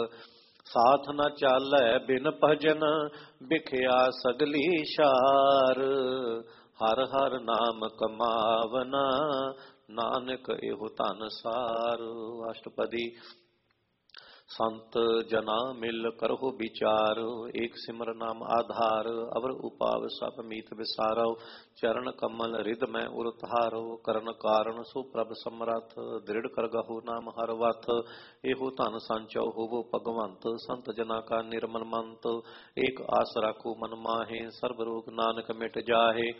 साथ न चालै बिन भजन बिखया सगली शार हर हर नाम कमावना नानक एहो धन सार। अष्टपदी संत जना मिल करहो विचार एक सिमर नाम आधार अवर उपाव सब मीत विसारो चरण कमल रिद में उरतारो करण कारण सो प्रभ समरथ दृढ़ कर गहो नाम हर वथ एहो धन संचो होवो भगवंत संत जना का निर्मल मंत एक आस राखो मन माहे सर्व रोग नानक मिट जाहे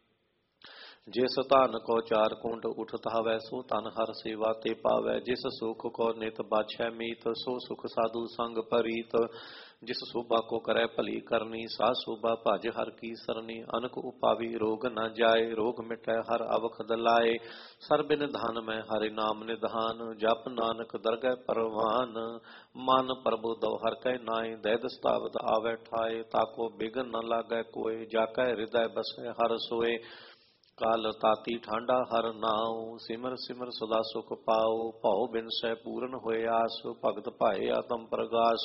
जिस धन को चार कुंड उठत हवै सो धन हर सेवा ते पावै जिस सुख को नित बाछै मीत सो सुख साधु संग परीत जिस शोभा को करे भली करनी सा शोभा भज हर की सरनी अनक उपावी रोग न जाए रोग मिटै हर अवख दलाए सर्व निधान में हरि नाम निधान जप नानक दरगह परवान मन प्रभु दो हर कै नाय दैद सतावत आवे ठाए ताको बिघन न लागै कोय जाकै हृदय बसै हर सोए काल ताती ठांडा हर नाव सिमर सिमर सदा सुख पाओ भाव बिन सै पूर्ण होए आस भगत भाए आत्म प्रगास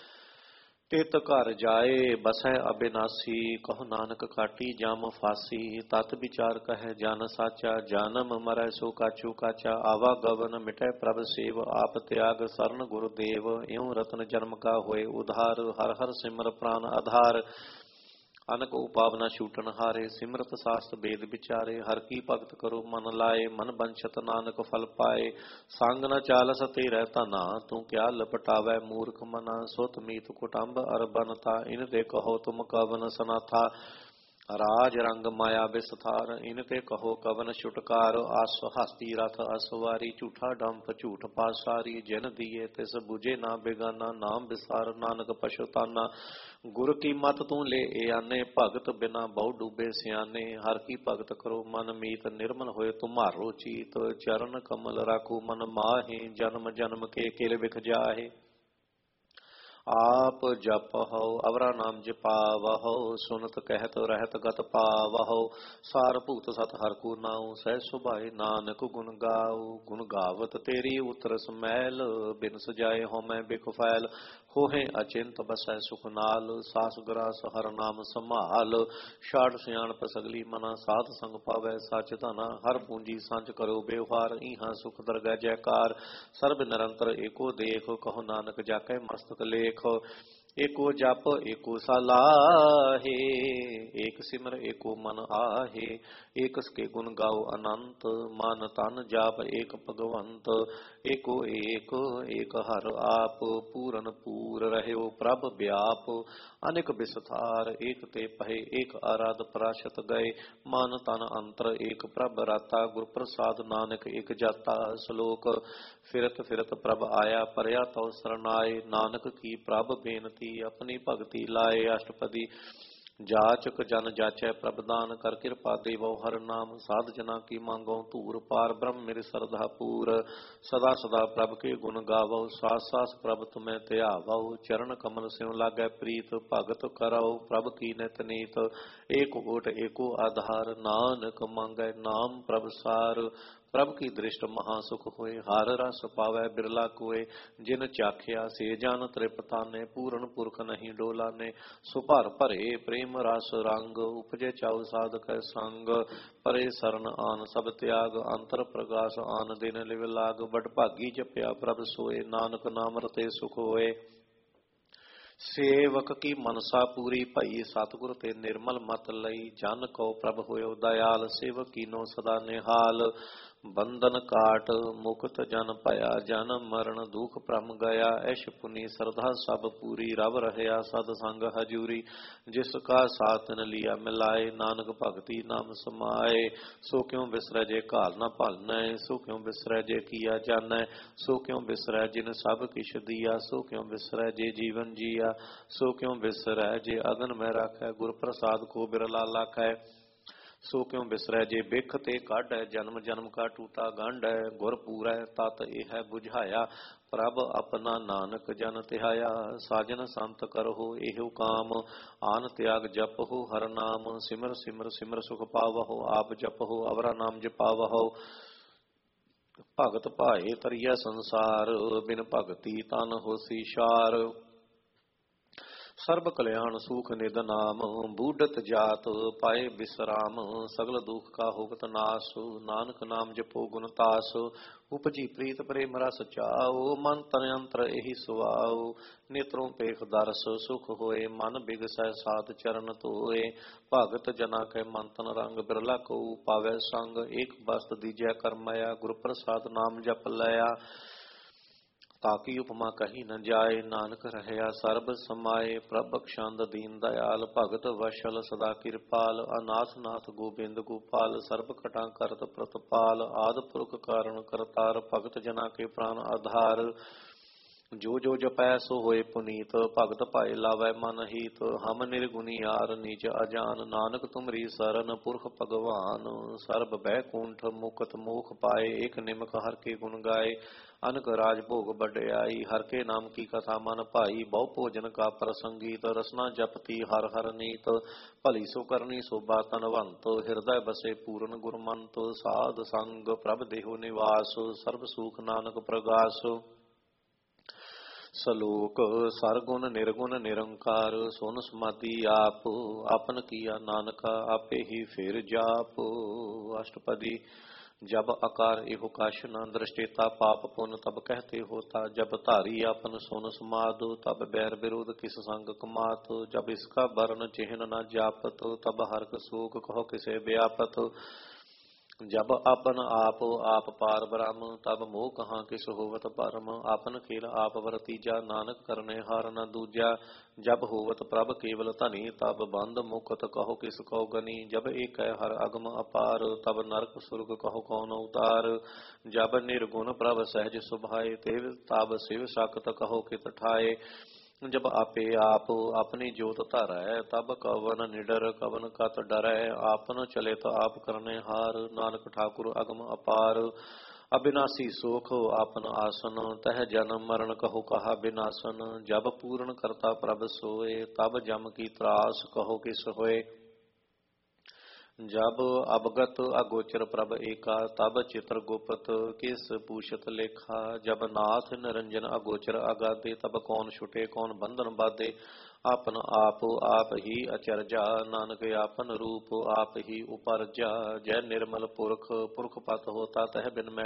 तित घर जाए बसै अबिनासी कहो नानक काटी जाम फासी तत विचार कहे जन साचा जन्म मरै सो काचू काचा आवा गवन मिटै प्रभ सेव आप त्याग शरण गुरुदेव इਉਂ रतन जन्म का होए उधार हर हर सिमर प्राण आधार ਅਨਕ ਉਪਾਵਨਾ ਛੂਟਨ ਹਾਰੇ, ਸਿਮਰਤ ਸਾਸਤ ਬੇਦ ਵਿਚਾਰੇ। ਹਰ ਕੀ ਭਗਤ ਕਰੋ ਮਨ ਲਾਏ, ਮਨ ਬੰਛਤ ਨਾਨਕ ਫਲ ਪਾਏ। ਸੰਗ ਨ ਚਾਲਸ ਤੇਰੇ ਧਨਾ, ਤੂੰ ਕਿਆ ਲਪਟਾਵੈ ਮੂਰਖ ਮਨਾ। ਸੁਤ ਮੀਤ ਕੁਟੰਬ ਅਰ ਬਨਤਾ, ਇਨ ਤੇ ਕਹੋ ਤੁਮ ਕਵਨ ਸਨਾਥਾ। ਰਾਜ ਰੰਗ ਮਾਇਆ ਵਿਸਥਾਰ, ਇਨ ਤੇ ਕਹੋ ਕਵਨ ਛੁਟਕਾਰ। ਆਸ ਹਸਤੀ ਰਥ ਅਸਵਾਰੀ, ਝੂਠਾ ਡੰਪ ਝੂਠ ਪਾਸਾਰੀ। ਜਿਨ ਦੀਏ ਤਿਸ ਬੁਝੇ ਨਾ ਬੇਗਾਨਾ, ਨਾਮ ਵਿਸਾਰ ਨਾਨਕ ਪਛੁਤਾਨਾ। ਗੁਰ ਕੀ ਮਤ ਤੂੰ ਲੈ ਆਨੇ, ਭਗਤ ਬਿਨਾ ਬਹੁ ਡੂਬੇ ਸਿਆਨੇ। ਹਰ ਕੀ ਭਗਤ ਕਰੋ ਮਨ ਮੀਤ, ਨਿਰਮਲ ਹੋਏ ਤੁਮਾਰੋ ਚੀਤ। ਚਰਨ ਕਮਲ ਰਾਖੂ ਮਨ ਮਾਹੇ, ਜਨਮ ਜਨਮ ਕੇ ਕਿਲ ਵਿਖ ਜਾਹੇ। आप जपहु अवरा नाम जपावहु, सुनत कहत रहत गत पावहु। सार भूत सत हर को नाउ, सह सुभाए नानक गुण गाओ। गुण गावत तेरी उतर समैल, बिन सजाए हो मैं बिख फैल। होहे अचिंत बसै सुख नाल, सास ग्रास हर नाम संभाल। छाड़ सियाणप सगली मना, साध संग पावै सच धना। हर पूंजी सांझ करो व्यवहार, इहां सुख दरगह जयकार। सर्ब निरंतर एको देख, कहो नानक जाकै मस्तक लेख। एको जप एको सलाहे, एक सिमर एको मन आहे। एक के गुण गाओ अनंत, मन तन जाप एक भगवंत। एको एक एक हर आप, पूरन पूर रहयो प्रभ व्याप। अनेक विस्तार एक ते पहे, एक आराध पराशत गए। मन तन अंतर एक प्रभ राता, गुर प्रसाद नानक एक जाता। श्लोक फिरत फिरत प्रभ आया, परया तो सरनाए। नानक की प्रभ बेनती, अपनी भगति लाए। अष्टपदी जाचक जन जाचै प्रभदान, कर कृपा देवो हर नाम। साध जना की मांगो धूर, पार ब्रह्म मेरे श्रद्धा पूर। सदा सदा प्रभ के गुण गावो, सास सास प्रभ तुम्हें त्यावो। चरण कमल स्यों लागै प्रीत, भगत करौ प्रभ की नित नीत। एक ओट एको आधार, नानक मांगै नाम प्रभ सार। प्रभ की दृष्ट महासुख होए, हर रस पावै बिरला कोय। जिन चाख्या से जान त्रिपताने, पूरन पुरख नहीं डोलाने। सुभर भरे प्रेम रस रंग, उपजे चाउ साधक संग। परे सरन आन सब त्याग, अंतर प्रकाश आन दिन लिव लाग। बड़ भागी जपया प्रभ सोए, नानक नाम रते सुख होए। सेवक की मनसा पूरी भई, सतगुर ते निर्मल मत लई। जन को प्रभ होयो दयाल, सेवक कीनो सदा निहाल। बंधन काट मुक्त जन पया, जन्म मरण दुख भ्रम गया। ऐश पुनि श्रद्धा सब पूरी, रब रहया सद संग हजूरी। जिसका साथ न लिया मिलाए, नानक भगति नाम समाए। सो क्यों बिसरै जे घाल न भालनै, सो क्यों बिसरै जे किया जानै। सो क्यों बिसरै जिन सब किछ दिया, सो क्यों बिसरै जे जीवन जिया। सो क्यों बिसरै जे अगन में राखै, गुर प्रसाद को बिरला लाखै। सो क्यों बिसरै जे बिख ते काढै, जन्म जन्म का टूटा गंढै। गुर पूरै तत एह बुझाया, प्रभ अपना नानक जन तिहाया। साजन संत करहो एहु काम, आन त्याग जपहो हर नाम। सिमर सिमर सिमर सुख पावहो, आप जपहो अवरा नाम जपावहो। भगत भाए तरिया संसार, बिन भगति तन होसी शार। सर्ब कल्याण सुख निध नाम, बूढ़त जात पाए विश्राम। सगल दुख का होगत नाश, नानक नाम जपो गुण तास। उपजी प्रीत प्रेम रस चाओ, मन तन अंतर एहि सुआओ। नेत्रों पेख दरस सुख होए, मन बिगसै साध चरण धोए। भगत जना के मन तन रंग, बिरला को पावै संग। एक बस्त दीजै करमया, गुर प्रसाद नाम जप लया। ताकि उपमा कही न जाए, नानक रहया सर्ब समाए। प्रभ बख्शंद दीन दयाल, भगत वशल सदा कृपाल। अनाथ नाथ गोबिंद गोपाल, सर्ब कटा करत प्रतपाल। आद पुरख कारण करतार, भगत जना के प्राण आधार। जो जो जपै सो होए पुनीत, भगत पाए लावै मन हीत। हम निर्गुणी यार नीच अजान, नानक तुमरी सरन पुरख भगवान। सर्ब बैकुंठ मुकत मोख पाए, एक निमक हर के गुण गाए। अनक राज भोग बड़याई, हर के नाम की कथा मन भाई। बहु भोजन का प्रसंगीत, रसना जपती हर हर नीत। भली सो करनी शोभा तनवंत, हृदय बसे पूरन गुरमंत। साध संग प्रभ देहो निवास, सर्ब सुख नानक प्रगास। सलोक सरगुण निर्गुण निरंकार, सोन समाधि आप। आपन किया नानका आपे ही फिर जाप। अष्टपदी जब आकार एहो काश न दृष्टिता पाप पुन तब कहते होता। जब धारी आपन सुन समाद तब बैर विरोध किस संग कमात। जब इसका वर्ण चिन्ह न जापत तब हर्क शोक कहो किसे व्यापत। जब अपन आप पार ब्रह्म तब मोह कहाँ किस होवत परम। आपन खेल आप वर्तीजा नानक करने हार न दूजा। जब होवत प्रभ केवल धनी तब बंद मुकत कहो किस को गनी। जब एक है हर अगम अपार तब नरक सुर्ग कहो कौन उतार। जब निर्गुण प्रभ सहज सुभाए तब शिव सकत कहो कित ठाए। जब आपे आप अपनी जोत धरै तब कवन निडर कवन कत डरै। आपन चले तो आप करने हार नानक ठाकुर अगम अपार। अविनाशी सोख आपन आसन तह जन्म मरण कहो कहा विनाशन। जब पूर्ण करता प्रभ सोए तब जम की त्रास कहो किस होए। जब अवगत अगोचर प्रभ एका तब चित्र गुप्त किस पूछत लेखा। जब नाथ निरंजन अगोचर अगाधे तब कौन छुटे कौन बंधन बाधे। आपन आप ही अचरजा नानक आपन रूप आप ही उपरजा। जय निर्मल पुरख पुरख पत होता तह बिन मैं